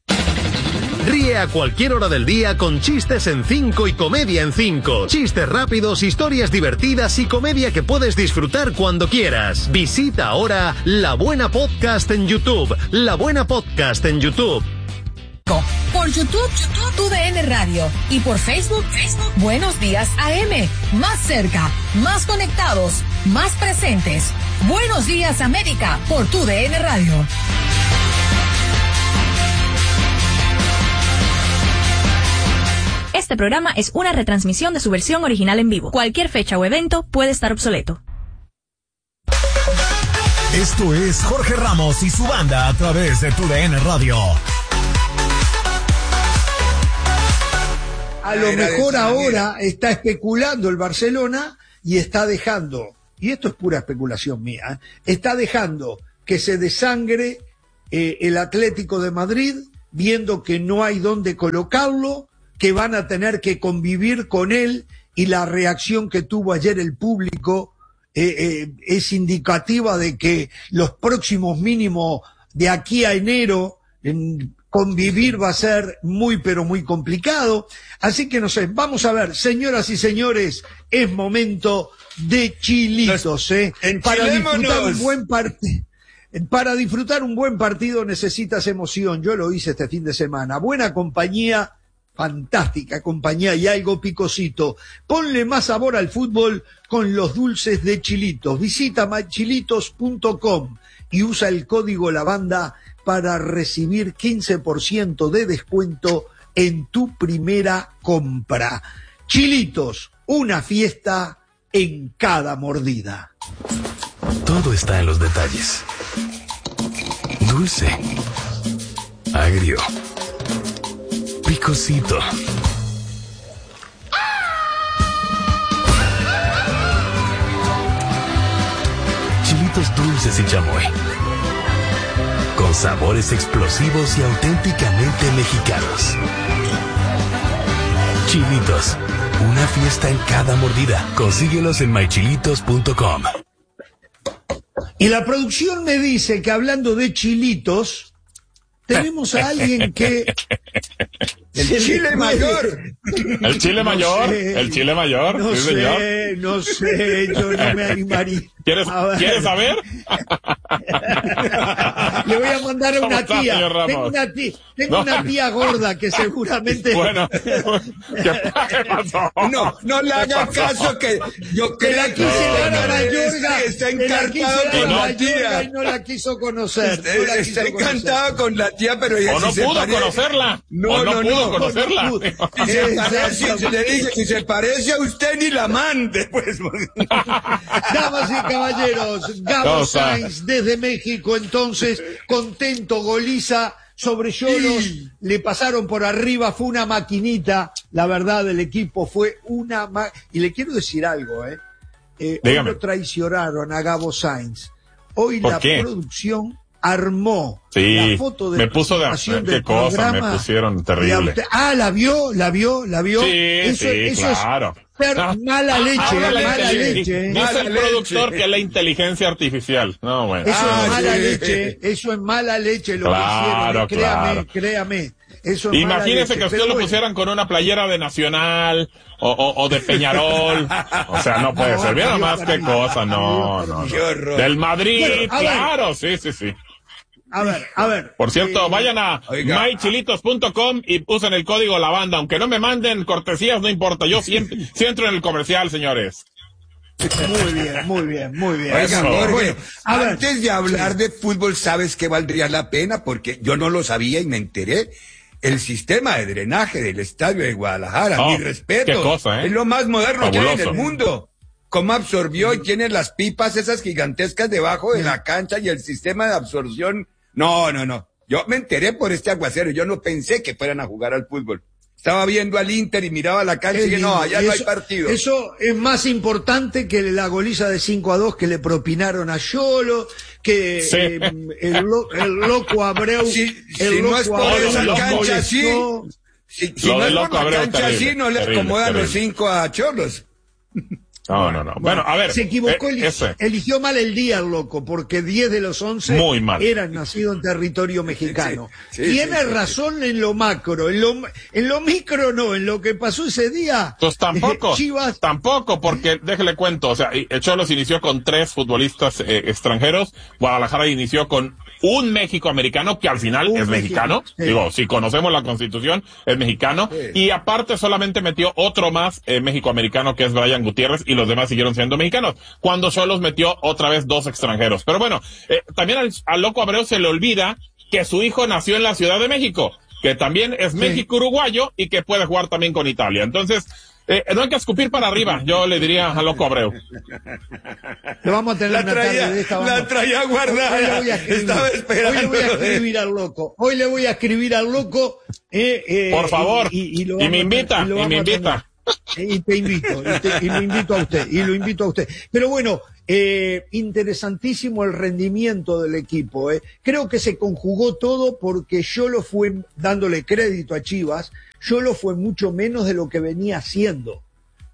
V: Ríe a cualquier hora del día con chistes en cinco y comedia en cinco. Chistes rápidos, historias divertidas y comedia que puedes disfrutar cuando quieras. Visita ahora La Buena Podcast en YouTube. La Buena Podcast en YouTube.
W: Por YouTube, YouTube, Tu D N Radio. Y por Facebook, Facebook, Buenos Días A M. Más cerca, más conectados, más presentes. Buenos Días América por Tu D N Radio.
X: Este programa es una retransmisión de su versión original en vivo. Cualquier fecha o evento puede estar obsoleto.
D: Esto es Jorge Ramos y su banda a través de Tu D N Radio.
A: A lo mejor ahora está especulando el Barcelona y está dejando, y esto es pura especulación mía, ¿eh? está dejando que se desangre eh, el Atlético de Madrid viendo que no hay dónde colocarlo, que van a tener que convivir con él, y la reacción que tuvo ayer el público eh, eh, es indicativa de que los próximos mínimos de aquí a enero en convivir va a ser muy pero muy complicado. Así que no sé, vamos a ver, señoras y señores, es momento de chilitos, ¿eh? Para disfrutar un buen partido. Para disfrutar un buen partido necesitas emoción. Yo lo hice este fin de semana. Buena compañía, fantástica compañía y algo picosito. Ponle más sabor al fútbol con los dulces de Chilitos. Visita my chilitos punto com y usa el código Lavanda para recibir quince por ciento de descuento en tu primera compra. Chilitos, una fiesta en cada mordida.
I: Todo está en los detalles. Dulce, agrio, picosito. Chilitos dulces y chamoy, con sabores explosivos y auténticamente mexicanos. Chilitos, una fiesta en cada mordida. Consíguelos en my chilitos punto com.
A: Y la producción me dice que hablando de chilitos, tenemos a alguien que...
B: El chile mayor.
F: El chile
A: No
F: mayor.
A: sé.
F: El chile mayor.
A: No
F: sí,
A: sé,
F: señor.
A: no sé, yo no me animaría.
F: ¿Quieres,
A: A ver.
F: ¿quieres saber?
A: Le voy a mandar a
F: ¿Cómo
A: una
F: está,
A: tía.
F: señor Ramos?
A: Tengo una tía, tengo
F: No.
A: una tía gorda que seguramente...
F: Bueno, ¿qué pasó?
B: No, no le haga caso que yo
A: Que la
B: creo
A: quise dar a
B: está
A: Mayorga, que la quise
B: encantado
A: dar
B: con
A: a
B: la
A: Mayorga
B: tía.
A: y no la quiso conocer. no la quiso
B: Está encantado
A: conocer.
B: con la tía, pero ella
F: O no
B: si se
F: pudo
B: parece-
F: conocerla.
B: No,
F: O no
B: no,
F: pudo
B: no.
F: conocerla.
A: No pudo.
B: Si se parece,
A: Exacto.
B: si le dije, si se parece a usted ni la mande, pues.
A: Damas y caballeros, Gabo
F: ¿Cómo está?
A: Sainz desde México, entonces, contento, goliza sobre Xolos, le pasaron por arriba, fue una maquinita, la verdad, el equipo fue una ma... Y le quiero decir algo, ¿eh? eh hoy
F: Dígame.
A: lo traicionaron a Gabo Sainz. Hoy
F: ¿Por
A: la
F: qué?
A: producción armó
F: Sí,
A: la foto de
F: me puso de
A: presentación
F: qué
A: del
F: cosa, me
A: programa.
F: pusieron terrible.
A: Y a- Ah, ¿la vio? ¿La vio? ¿La vio?
F: Sí,
A: eso,
F: sí,
A: eso
F: claro.
A: es ser mala leche,
F: Ahora la
A: mala
F: inteligencia-
A: leche. ¿eh?
F: Dice
B: Mala
F: el
B: leche.
F: productor que es la inteligencia artificial. No, bueno.
A: Eso
B: Ah,
A: es mala
B: sí.
A: leche, eso es mala leche lo
F: Claro,
A: que hicieron, eh, créame,
F: claro.
A: créame. Eso es mala
F: Imagínese
A: leche,
F: que usted
A: pero
F: lo
A: bueno.
F: pusieran con una playera de Nacional o, o, o de Peñarol. O sea, no puede
A: No,
F: ser. Mira
A: Dios
F: nomás qué
A: permita,
F: cosa. No,
A: Dios
F: no, no.
B: Qué horror.
F: Del Madrid,
A: Bueno, a ver.
F: claro. Sí, sí, sí.
A: A ver, a ver.
F: Por cierto,
A: eh,
F: vayan a
B: oiga.
F: my chilitos punto com y usen el código Lavanda. Aunque no me manden cortesías, no importa. Yo siempre, sí entro en el comercial, señores.
A: Muy bien, muy bien, muy bien.
B: Oiga,
F: Eso.
B: Jorge,
A: Bueno, a ver.
B: antes de hablar de fútbol, ¿sabes qué valdría la pena? Porque yo no lo sabía y me enteré. El sistema de drenaje del estadio de Guadalajara,
F: Oh,
B: mi respeto.
F: qué cosa, ¿eh?
B: Es lo más moderno que hay en
F: Fabuloso.
B: el mundo. Cómo absorbió y tiene las pipas esas gigantescas debajo de la cancha y el sistema de absorción. No, no, no. Yo me enteré por este aguacero. Yo no pensé que fueran a jugar al fútbol. Estaba viendo al Inter y miraba la cancha y dije, no, allá
A: Y
B: no hay
A: eso-
B: partido.
A: Eso es más importante que la goliza de cinco a dos que le propinaron a Yolo, que
F: Sí.
A: eh, el, lo- el loco Abreu.
B: Si,
A: el
B: si no
A: loco
B: es por
A: Abreu
B: esa
F: loco
B: cancha así,
A: molestó.
B: si, si
F: Lo
B: no
F: de
B: es
F: loco
B: por la
F: Abreu,
B: cancha
F: terrible,
B: así, no le
F: terrible,
B: acomodan los
F: terrible.
B: cinco a Cholos.
F: No, no, no. Bueno, a ver.
A: Se equivocó,
F: eh,
A: eli-
F: ese.
A: eligió mal el día el loco, porque diez de los once
F: Muy mal.
A: eran nacidos en territorio mexicano.
B: Sí, sí,
A: Tiene
B: sí, sí.
A: razón en lo macro, en lo, en lo micro no, en lo que pasó ese día.
F: Pues tampoco,
A: Chivas,
F: tampoco, porque déjele cuento, o sea, y- el Cholos inició con tres futbolistas eh, extranjeros, Guadalajara inició con un México americano que al final
A: Un
F: es mexicano,
A: México, sí.
F: digo, si conocemos la Constitución, es mexicano,
B: Sí.
F: y aparte solamente metió otro más eh, México americano que es Brian Gutiérrez y los demás siguieron siendo mexicanos, cuando Cholos metió otra vez dos extranjeros. Pero bueno, eh, también al, al loco Abreu se le olvida que su hijo nació en la Ciudad de México, que también es México uruguayo y que puede jugar también con Italia. Entonces, eh, no hay que escupir para arriba, yo le diría a loco Abreu.
A: lo vamos a tener
B: La
A: una
B: traía,
A: tarde de esta.
B: la
A: vamos.
B: traía
A: Hoy le
B: guardada.
A: voy a escribir.
B: Estaba esperando.
A: Hoy le voy a
B: lo de-
A: escribir al loco. Hoy le voy a escribir al loco. eh, eh,
F: Por favor,
A: y, y lo
F: y me
A: vamos a-
F: invita,
A: lo
F: y me
A: vamos a
F: invita.
A: tener. Y te invito, y, te- y lo invito a usted, y lo invito a usted. Pero bueno, eh, interesantísimo el rendimiento del equipo. Eh. Creo que se conjugó todo porque yo lo fue, dándole crédito a Chivas, yo lo fue mucho menos de lo que venía haciendo.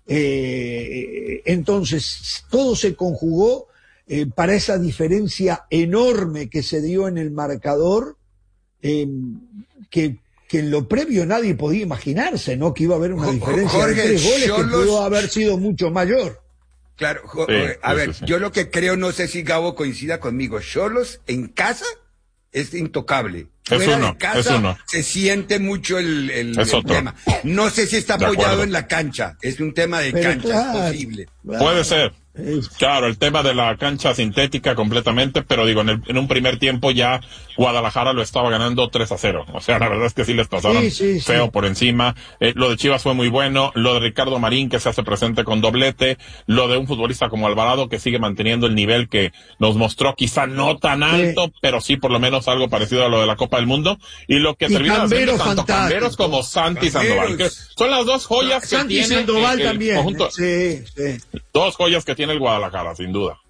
A: Eh, entonces, todo se conjugó eh, para esa diferencia enorme que se dio en el marcador, eh, que, que en lo previo nadie podía imaginarse, ¿no? Que iba a haber una diferencia Jorge, de tres goles que los... pudo haber sido mucho mayor.
B: Claro, jo, sí, a sí, ver, sí, sí. yo lo que creo, no sé si Gabo coincida conmigo, Xolos en casa es intocable.
F: Es
B: Fuera
F: uno,
B: de casa
F: es uno.
B: se siente mucho el, el,
F: es
B: el tema. No sé si está apoyado en la cancha, es un tema de
A: Pero
B: cancha,
A: claro,
B: es posible.
A: Claro.
F: Puede ser. Claro, el tema de la cancha sintética completamente, pero digo, en, el, en un primer tiempo ya Guadalajara lo estaba ganando tres a cero. O sea, la verdad es que sí les pasaron
A: sí, sí,
F: feo
A: sí.
F: por encima. Eh, lo de Chivas fue muy bueno. Lo de Ricardo Marín, que se hace presente con doblete. Lo de un futbolista como Alvarado, que sigue manteniendo el nivel que nos mostró, quizá no tan alto, sí. pero sí por lo menos algo parecido a lo de la Copa del Mundo. Y lo que
A: y
F: termina haciendo tanto Camberos como Santi
B: Camberos.
F: Sandoval. Que son las dos joyas que
A: Santi
F: tiene
A: Sandoval
F: el, el
A: también.
F: conjunto.
A: Sí, sí.
F: Dos joyas que tiene el Guadalajara, sin duda.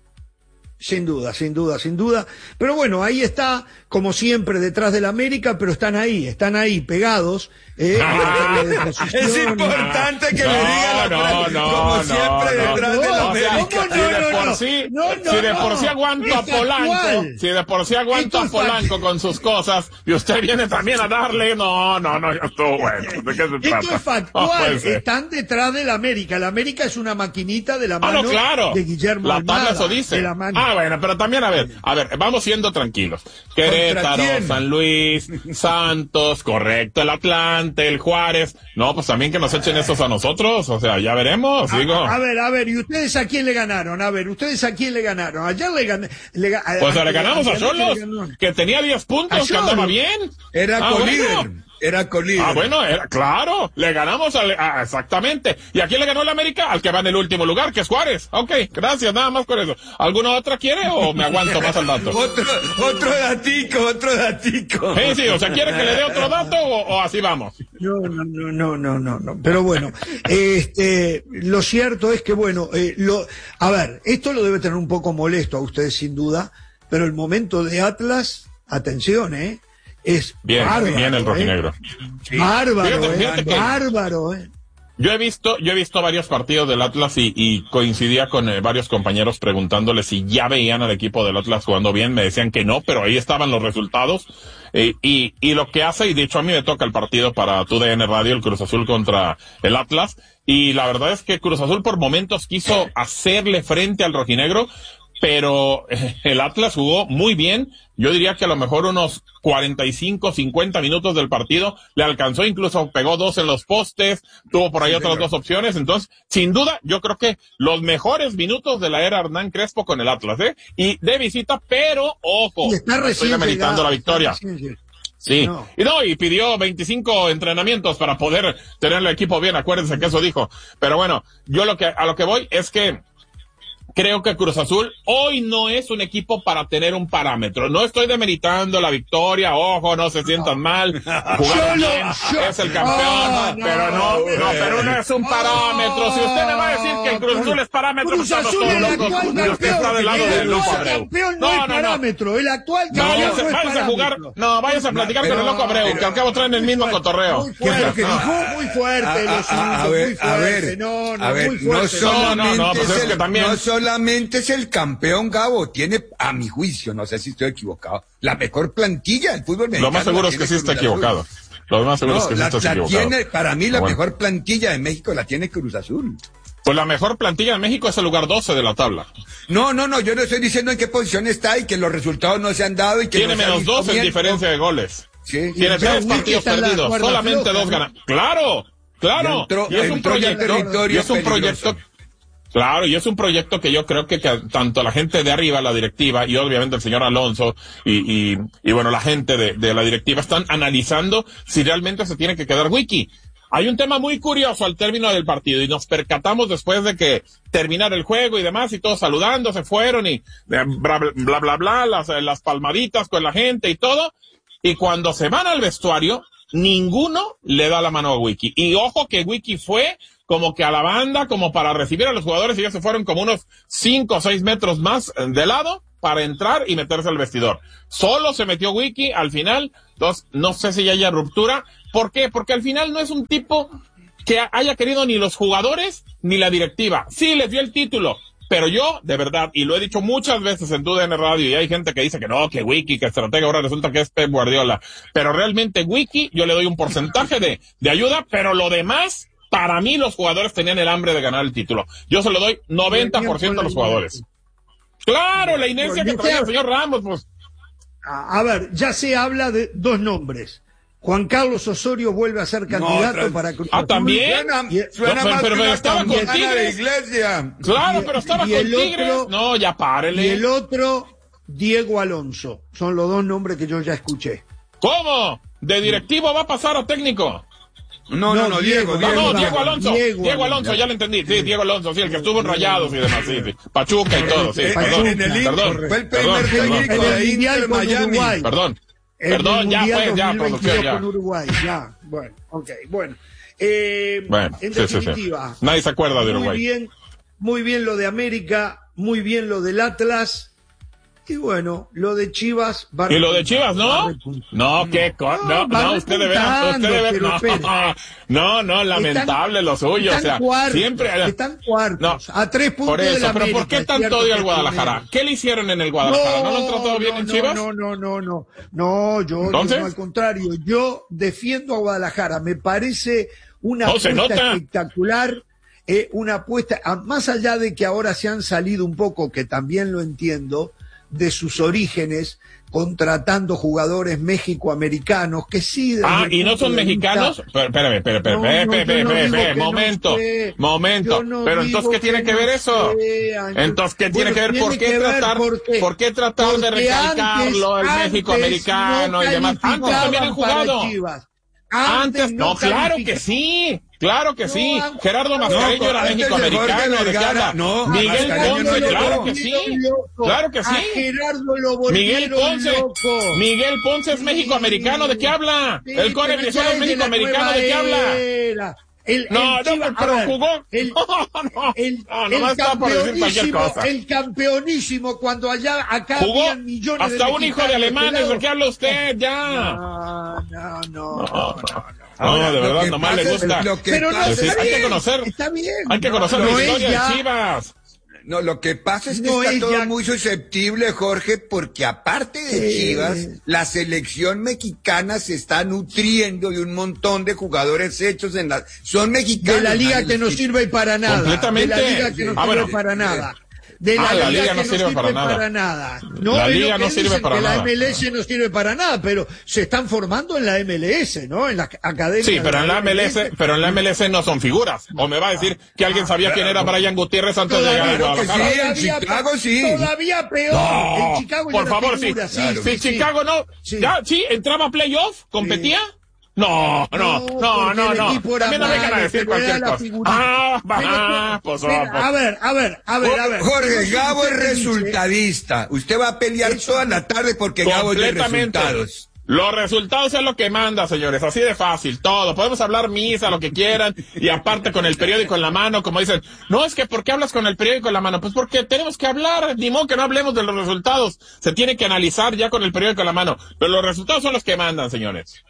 A: Sin duda, sin duda, sin duda. Pero bueno, ahí está, como siempre, detrás del América, pero están ahí, están ahí, pegados. Eh,
B: ah, es importante que no, le diga la
F: no,
B: frase,
F: no,
B: como
F: no,
B: siempre,
F: no,
B: detrás
F: no,
B: del
F: no,
B: América.
F: Si de por sí,
A: no, no,
F: si de por
A: no,
F: sí aguanto a Polanco, si de por sí aguanto a Polanco con sus cosas, y usted viene también a darle, no, no, no, ya estuvo bueno. ¿De qué se trata?
A: Esto es factual, oh, están detrás del América. El América es una maquinita de la mano
F: ah, no, claro.
A: de Guillermo
F: la
A: Almada.
F: tabla eso dice. Ah, bueno, pero también, a ver, a ver, vamos siendo tranquilos. Querétaro, San Luis, Santos, correcto, el Atlante, el Juárez. No, pues también que nos echen esos a nosotros, o sea, ya veremos, digo.
A: A, a ver, a ver, ¿y ustedes a quién le ganaron? A ver, ¿ustedes a quién le ganaron? Ayer le gané. Le, a,
F: pues
A: a,
F: le ganamos a Xolos, que tenía diez puntos, que andaba bien.
B: Era
F: ah,
B: colíder.
F: Bueno.
B: Era colíder.
F: Ah, bueno, era, claro, le ganamos al, ah, exactamente. ¿Y a quién le ganó el América? Al que va en el último lugar, que es Juárez. Ok, gracias, nada más con eso. ¿Alguna otra quiere o me aguanto más al dato?
B: otro, otro datico, otro datico.
F: Sí, sí, o sea, ¿quiere que le dé otro dato o, o así vamos?
A: No, no, no, no, no, no, no. Pero bueno, este, lo cierto es que bueno, eh, lo, a ver, esto lo debe tener un poco molesto a ustedes sin duda, pero el momento de Atlas, atención, eh. Es
F: bien,
A: bárbaro,
F: bien el rojinegro.
A: ¿eh? Sí. Bárbaro, fíjate, fíjate eh, que bárbaro, eh.
F: Yo he visto, yo he visto varios partidos del Atlas y, y coincidía con eh, varios compañeros preguntándole si ya veían al equipo del Atlas jugando bien. Me decían que no, pero ahí estaban los resultados. Eh, y, y lo que hace, y de hecho a mí me toca el partido para T U D N Radio, el Cruz Azul contra el Atlas. Y la verdad es que Cruz Azul por momentos quiso hacerle frente al rojinegro, pero eh, el Atlas jugó muy bien. Yo diría que a lo mejor unos cuarenta y cinco, cincuenta minutos del partido le alcanzó, incluso pegó dos en los postes, tuvo por ahí sí, otras señor. dos opciones. Entonces, sin duda, yo creo que los mejores minutos de la era Hernán Crespo con el Atlas, ¿eh? Y de visita, pero ojo,
A: no
F: estoy demeritando la victoria.
A: Recién,
F: Sí,
A: no.
F: y no, y pidió veinticinco entrenamientos para poder tener el equipo bien, acuérdense que eso dijo. Pero bueno, yo lo que, a lo que voy es que creo que Cruz Azul hoy no es un equipo para tener un parámetro. No estoy demeritando la victoria, ojo, no se sientan mal. Jugaron bien, es el campeón, oh, no, pero no, no, pero no es un parámetro. Si usted me va a decir que el Cruz Azul es parámetro,
A: Cruz Azul es el actual campeón.
F: Usted está del lado del Loco Abreu.
A: Campeón no, no es parámetro, el actual campeón
F: no,
A: no es
F: váyase
A: parámetro.
F: a jugar, no, váyase a platicar con el Loco Abreu, que al cabo traen el mismo cotorreo.
A: Muy fuerte, muy fuerte, los muy fuerte, no, no, muy fuerte.
B: No, no, no,
F: pues es que también.
B: No solamente es el campeón, Gabo, tiene, a mi juicio, no sé si estoy equivocado, la mejor plantilla del fútbol mexicano.
F: Lo más seguro es que sí está equivocado. Lo más seguro
B: no,
F: es que sí
B: la,
F: está
B: la
F: equivocado.
B: Tiene, para mí, la
F: bueno.
B: mejor plantilla de México la tiene Cruz Azul.
F: Pues la mejor plantilla de México es el lugar doce de la tabla.
B: No, no, no, yo no estoy diciendo en qué posición está y que los resultados no se han dado y que
F: tiene
B: no
F: menos doce en diferencia de goles.
B: Sí,
F: tiene tres partidos perdidos, solamente floja, dos ¿no? ganados. ¡Claro! ¡Claro!
B: Y, entró,
F: y es un proyecto, y es un proyecto, claro, y es un proyecto que yo creo que, que tanto la gente de arriba, la directiva, y obviamente el señor Alonso, y, y, y bueno, la gente de, de la directiva están analizando si realmente se tiene que quedar Wiki. Hay un tema muy curioso al término del partido y nos percatamos después de que terminara el juego y demás y todos saludando, se fueron y bla, bla, bla, bla, bla las, las palmaditas con la gente y todo. Y cuando se van al vestuario, ninguno le da la mano a Wiki. Y ojo que Wiki fue como que a la banda, como para recibir a los jugadores, y ya se fueron como unos cinco o seis metros más de lado para entrar y meterse al vestidor. Solo se metió Wiki al final, entonces no sé si ya haya ruptura. ¿Por qué? Porque al final no es un tipo que haya querido ni los jugadores ni la directiva. Sí, les dio el título, pero yo, de verdad, y lo he dicho muchas veces en tu D N Radio, y hay gente que dice que no, que Wiki, que estratega, ahora resulta que es Pep Guardiola. Pero realmente Wiki, yo le doy un porcentaje de, de ayuda, pero lo demás, para mí los jugadores tenían el hambre de ganar el título. Yo se lo doy noventa por ciento a los jugadores. Claro, la inercia que traía el señor Ramos, pues.
A: A ver, ya se habla de dos nombres. Juan Carlos Osorio vuelve a ser candidato
B: no,
A: para Cruz
F: Ah, ¿también?
B: Suena,
A: y,
B: suena
F: no,
B: más
F: pero,
B: que
F: pero
B: una
F: estaba con
B: campana de
F: Tigres.
B: iglesia.
F: Claro,
A: y,
F: pero estaba
A: y
F: con
A: el
F: Tigres.
A: Otro,
F: no, ya párele.
A: Y el otro, Diego Alonso. Son los dos nombres que yo ya escuché.
F: ¿Cómo? ¿De directivo va a pasar a técnico?
B: No, no, no, Diego,
F: No,
B: Diego.
F: no, Diego Alonso.
A: Diego,
F: Diego Alonso, ya lo entendí. Sí, Diego Alonso, sí, el que estuvo en Rayados y demás, sí, sí. Pachuca y todo, sí.
B: Eh,
F: Perdón,
B: en el
F: perdón.
B: Fue el primer
F: Perdón,
B: técnico
F: perdón.
B: de Inter Miami.
F: Perdón.
A: El
F: Perdón, ya
A: Mundial
F: fue, ya,
A: dos mil veintidós
F: producción, ya.
A: con Uruguay, ya. Bueno, ok, bueno. Eh,
F: Bueno,
A: en
F: sí, sí,
A: definitiva,
F: sí. Nadie se acuerda de
A: muy
F: Uruguay.
A: bien, muy bien lo de América, muy bien lo del Atlas, y bueno, lo de Chivas. va
F: ¿Y lo de Chivas, no?
A: repuntando.
F: No, qué co no,
A: va
F: no, usted de veras, usted de veras,
A: pero
F: no, no, no, lamentable
A: Están-
F: lo suyo, o
A: están
F: sea,
A: cuartos,
F: siempre,
A: están cuartos,
F: no,
A: a tres puntos
F: por eso,
A: de la
F: pero
A: América,
F: ¿por qué
A: es
F: tanto
A: cierto
F: odio
A: que
F: al Guadalajara?
A: primero.
F: ¿Qué le hicieron en el Guadalajara? ¿No, lo han tratado bien en
A: no,
F: Chivas?
A: No, no, no, no, no, yo,
F: ¿Entonces?
A: yo no, al contrario, yo defiendo a Guadalajara, me parece una
F: No, se
A: apuesta
F: nota.
A: espectacular, eh, una apuesta, a- más allá de que ahora se han salido un poco, que también lo entiendo, de sus orígenes, contratando jugadores mexicoamericanos, que sí... desde
F: Ah,
A: el
F: ¿y no
A: punto
F: son
A: de
F: mexicanos?
A: vista-
F: Pero, Espérame, espérame, espérame,
A: No, no,
F: espérame,
A: yo
F: espérame,
A: no
F: espérame,
A: digo
F: espérame,
A: que no
F: momento,
A: sé,
F: momento.
A: yo no
F: Pero
A: digo
F: entonces, ¿qué tiene
A: que
F: que ver
A: no
F: eso?
A: sean.
F: Entonces, ¿qué tiene
A: Bueno,
F: que ver?
A: tiene
F: ¿Por qué
A: que ver
F: tratar,
A: porque-
F: por qué tratar de
A: porque
F: recalcarlo
A: antes-
F: el México
A: antes
F: americano
A: no
F: y demás? Antes también han
A: calificaban para
F: jugado.
A: Chivas.
F: Antes, no, claro
A: calificaban.
F: que sí, claro que sí.
A: han-
F: Gerardo Mascareño
B: No,
F: era
B: antes de
F: mexicoamericano,
B: Jorge
F: ¿de qué
B: Vergara,
F: habla?
B: no,
F: Miguel
B: Mascareño
F: Ponce,
B: no llegó.
F: claro que sí,
A: Loco.
F: claro que
A: A
F: sí.
A: Gerardo lo
F: Miguel
A: volvieron
F: Ponce,
A: loco.
F: Miguel Ponce es
A: Sí,
F: mexicoamericano, ¿de qué habla?
A: sí,
F: El core
A: pero
F: Brizuela
A: ya
F: es
A: de la
F: mexicoamericano,
A: nueva
F: ¿de qué habla?
A: era. El,
F: No,
A: el
F: no,
A: Chivas-
F: pero
A: a ver,
F: jugó.
A: El,
F: No, no,
A: el,
F: no,
A: el
F: nomás estaba por decir cualquier
A: campeonísimo,
F: cosa.
A: el campeonísimo, cuando allá, acá
F: Jugó
A: habían millones
F: hasta
A: de
F: un hijo de
A: mexicanos
F: alemanes,
A: pelados.
F: ¿de qué habla usted? Ya.
A: No, no, no.
F: No,
B: Ahora,
F: de
B: lo
F: verdad,
B: que
F: nomás le
B: pasa es-
F: gusta.
B: lo que
A: Pero no,
B: pasa
F: Decir,
A: está
F: hay que
A: bien,
F: conocer,
A: está bien.
F: hay que conocer
A: No,
F: la
A: no
F: historia
A: es ya-
F: de Chivas.
B: No, lo que pasa es que
A: No
B: está
A: es
B: todo
A: ya-
B: muy susceptible, Jorge, porque aparte de
A: Eh.
B: Chivas, la selección mexicana se está nutriendo de un montón de jugadores hechos en la... Son mexicanos.
A: De la liga
B: nadie
A: que
B: les
A: no
B: quita.
A: sirve para nada.
F: Completamente.
A: De la liga que no
F: Ah,
A: sirve
F: bueno.
A: para nada. De la,
F: Ah, la
A: liga,
F: liga
A: que
F: no sirve para nada.
A: nada. No,
F: La
A: es lo
F: liga
A: que
F: no sirve
A: dicen,
F: para
A: que
F: nada.
A: la M L S no sirve para nada, pero se están formando en la M L S, ¿no? En la academia.
F: Sí, pero
A: de
F: en la M L S, pero en la M L S no son figuras. O me va a decir que alguien sabía quién era Brian Gutiérrez antes de llegar a
B: Claro que
F: Guadalajara.
B: sí, en
A: Todavía-
B: Chicago sí.
A: Todavía peor.
F: No,
A: en Chicago ya
F: por
A: era
F: favor, sí.
A: figura, sí.
B: Claro.
F: Si
A: sí, sí.
F: Chicago no,
A: Sí.
F: ya, sí, entraba a playoff, competía. No, no, no,
A: porque
F: no,
A: el
F: no.
A: equipo era
F: También no vengan a
A: malo,
F: decir
A: pero era
F: cualquier
A: la
F: cosa.
A: figurita.
F: Ah,
A: Pero-
F: ah, pues,
A: pero,
F: ah, pues.
A: a ver, a ver, a ver, a ver.
B: Jorge, Gabo es
A: Usted me dice-
B: resultadista. Usted va a pelear toda la tarde porque Gabo es de
F: Completamente.
B: resultados.
F: Los resultados es lo que manda, señores, así de fácil, todo. Podemos hablar misa, lo que quieran, y aparte con el periódico en la mano, como dicen, no, es que ¿por qué hablas con el periódico en la mano? Pues porque tenemos que hablar, ni modo que no hablemos de los resultados. Se tiene que analizar ya con el periódico en la mano. Pero los resultados son los que mandan, señores.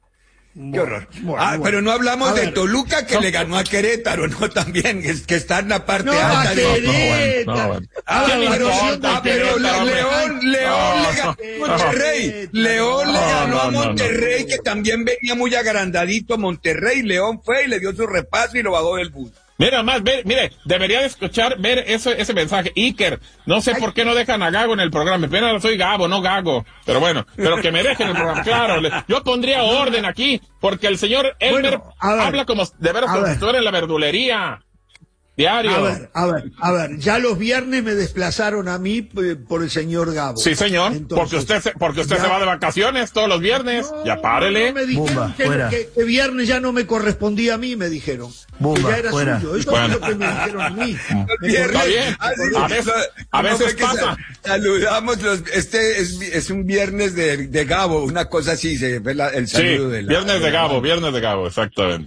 B: Qué horror.
A: Bueno,
B: ah,
A: bueno.
B: pero no hablamos
A: A
B: de
A: ver.
B: Toluca que
F: No.
B: le ganó a Querétaro, ¿no? También, es que está en la parte
A: No,
B: alta.
A: a
B: de-
A: Querétaro.
F: no, bueno.
B: Ah,
F: ¿Quién le
B: pero,
F: importa,
B: ah, pero
F: Querétaro, hombre?
B: León, León le ganó
A: no.
B: a Monterrey. León le
F: No,
B: ganó
F: no,
B: a
F: no, no.
B: Monterrey, que también venía muy agrandadito Monterrey. León fue y le dio su repaso y lo bajó del bus.
F: Mira más, ve, mire, debería de escuchar, ver ese, ese mensaje. Iker, no sé por qué no dejan a Gago en el programa. Apenas soy Gabo, no Gago. Pero bueno, pero que me dejen el programa. Claro, le- yo pondría orden aquí, porque el señor Elmer
A: Bueno, a ver,
F: habla como, de veras,
A: a
F: como si
A: ver.
F: estuviera en la verdulería. Diario.
A: A ver, a ver, a ver, ya los viernes me desplazaron a mí eh, por el señor Gabo.
F: Sí, señor,
A: Entonces,
F: porque usted, se, porque usted
A: ya-
F: se va de vacaciones todos los viernes.
A: No,
F: ya párele.
A: no, me dijeron
C: Bomba,
A: que,
C: fuera.
A: que- que viernes ya no me correspondía a mí, me dijeron.
C: Bomba,
A: que ya era
C: fuera.
A: suyo. Eso
F: Bueno.
A: es lo que me dijeron a mí. Me
B: Viernes,
F: Está bien.
B: ah, sí,
F: A veces-
B: no,
F: a
B: no
F: veces
B: fue que
F: pasa.
B: sa- Saludamos los, este es, es un viernes de, de Gabo, una cosa así, se ve la- el
F: Sí,
B: saludo de la-
F: viernes de
B: la-
F: Gabo, viernes de Gabo, exactamente.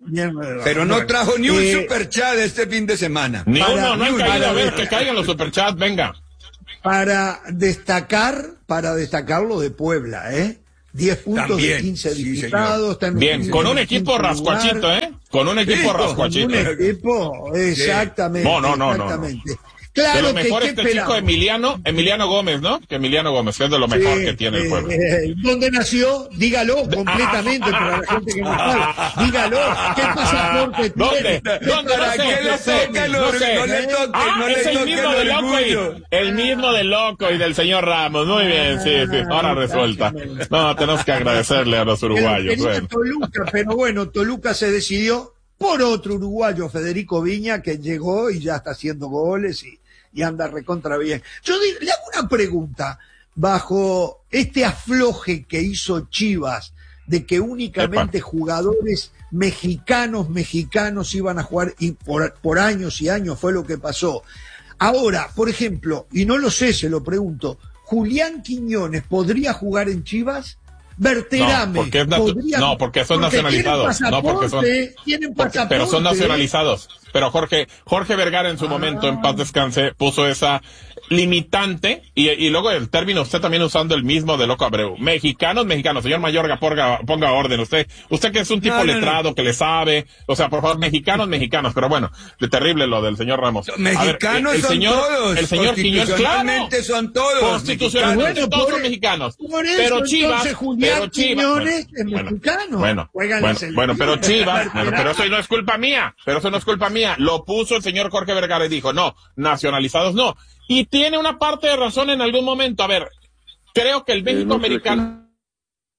A: Bien, verdad.
B: Pero no
A: Bueno,
B: trajo ni un
A: eh,
B: superchat este fin de semana.
F: Ni
A: Para-
F: uno, no han
A: ni
F: caído.
A: uno.
F: A ver, que caigan los superchats, venga.
A: Para destacar, para destacar lo de Puebla, ¿eh? diez puntos
B: También,
A: de quince
B: sí,
A: disputados. está en el
F: Bien,
A: quince
F: con un
A: en el
F: equipo
A: quinto
F: rascuachito,
A: lugar.
F: ¿eh? Con un equipo
B: Sí, con
F: rascuachito.
A: Un equipo, exactamente.
F: No, no, no, no, no.
A: exactamente.
F: De
A: Claro
F: lo
A: que
F: mejor
A: ¿qué
F: este chico
A: esperamos?
F: Emiliano, Emiliano Gómez, ¿no? Que Emiliano Gómez, que es de lo mejor
A: Sí,
F: que tiene el
A: eh,
F: pueblo.
A: eh, ¿Dónde nació? Dígalo completamente para la gente que no sabe. Dígalo. ¿Qué pasaporte
F: ¿Dónde?
A: tiene?
F: ¿Dónde?
B: ¿Para
F: No sé,
B: qué le
F: no sé,
B: toca el
F: no
B: orgullo?
F: sé.
B: No le toque,
F: Ah,
B: no le
F: es el
B: toque
F: mismo
B: el
F: de Loco
B: orgullo.
F: y, el mismo de Loco y del señor Ramos. Muy bien, sí, sí. Ahora resulta. No, tenemos que agradecerle a los uruguayos.
A: Quería
F: Bueno.
A: Toluca, pero bueno, Toluca se decidió por otro uruguayo, Federico Viña, que llegó y ya está haciendo goles y, y anda recontra bien. Yo di- le hago una pregunta. Bajo este afloje que hizo Chivas, de que únicamente
F: Epa.
A: jugadores mexicanos, mexicanos iban a jugar y por, por años y años fue lo que pasó. Ahora, por ejemplo, y no lo sé, se lo pregunto, ¿Julián Quiñones podría jugar en Chivas? Berterame.
F: No, porque es natu-
A: podría-
F: no, porque son
A: porque
F: nacionalizados.
A: tienen
F: No, porque son-
A: pasaporte, tienen
F: Porque-
A: pasaporte.
F: pero son nacionalizados. Pero Jorge, Jorge Vergara en su momento, en paz descanse, puso esa limitante y, y luego el término usted también usando el mismo de Loco Abreu. Mexicanos, mexicanos. Señor Mayorga, ponga, ponga orden. Usted, usted que es un tipo
B: No, no,
F: letrado,
B: no.
F: que le sabe. O sea, por favor, mexicanos, mexicanos. Pero bueno, de terrible lo del señor Ramos. A ver,
B: Mexicanos
F: el
B: son
F: señor,
B: todos.
F: El señor Quiñones, claro.
B: Constitucionalmente son todos.
F: Constitucionalmente
A: mexicanos.
F: todos
A: Bueno,
F: son
A: por-
F: mexicanos.
A: por eso,
F: pero Chivas,
A: entonces, Julián
F: pero Chivas.
A: Quiñones es
F: bueno,
A: mexicano.
F: Bueno,
A: Juega en la
F: bueno,
A: selección.
F: bueno, pero Chivas, bueno, pero eso no es culpa mía. Pero eso no es culpa mía. Lo puso el señor Jorge Vergara y dijo, no, nacionalizados no. Y tiene una parte de razón en algún momento. A ver, creo que el México americano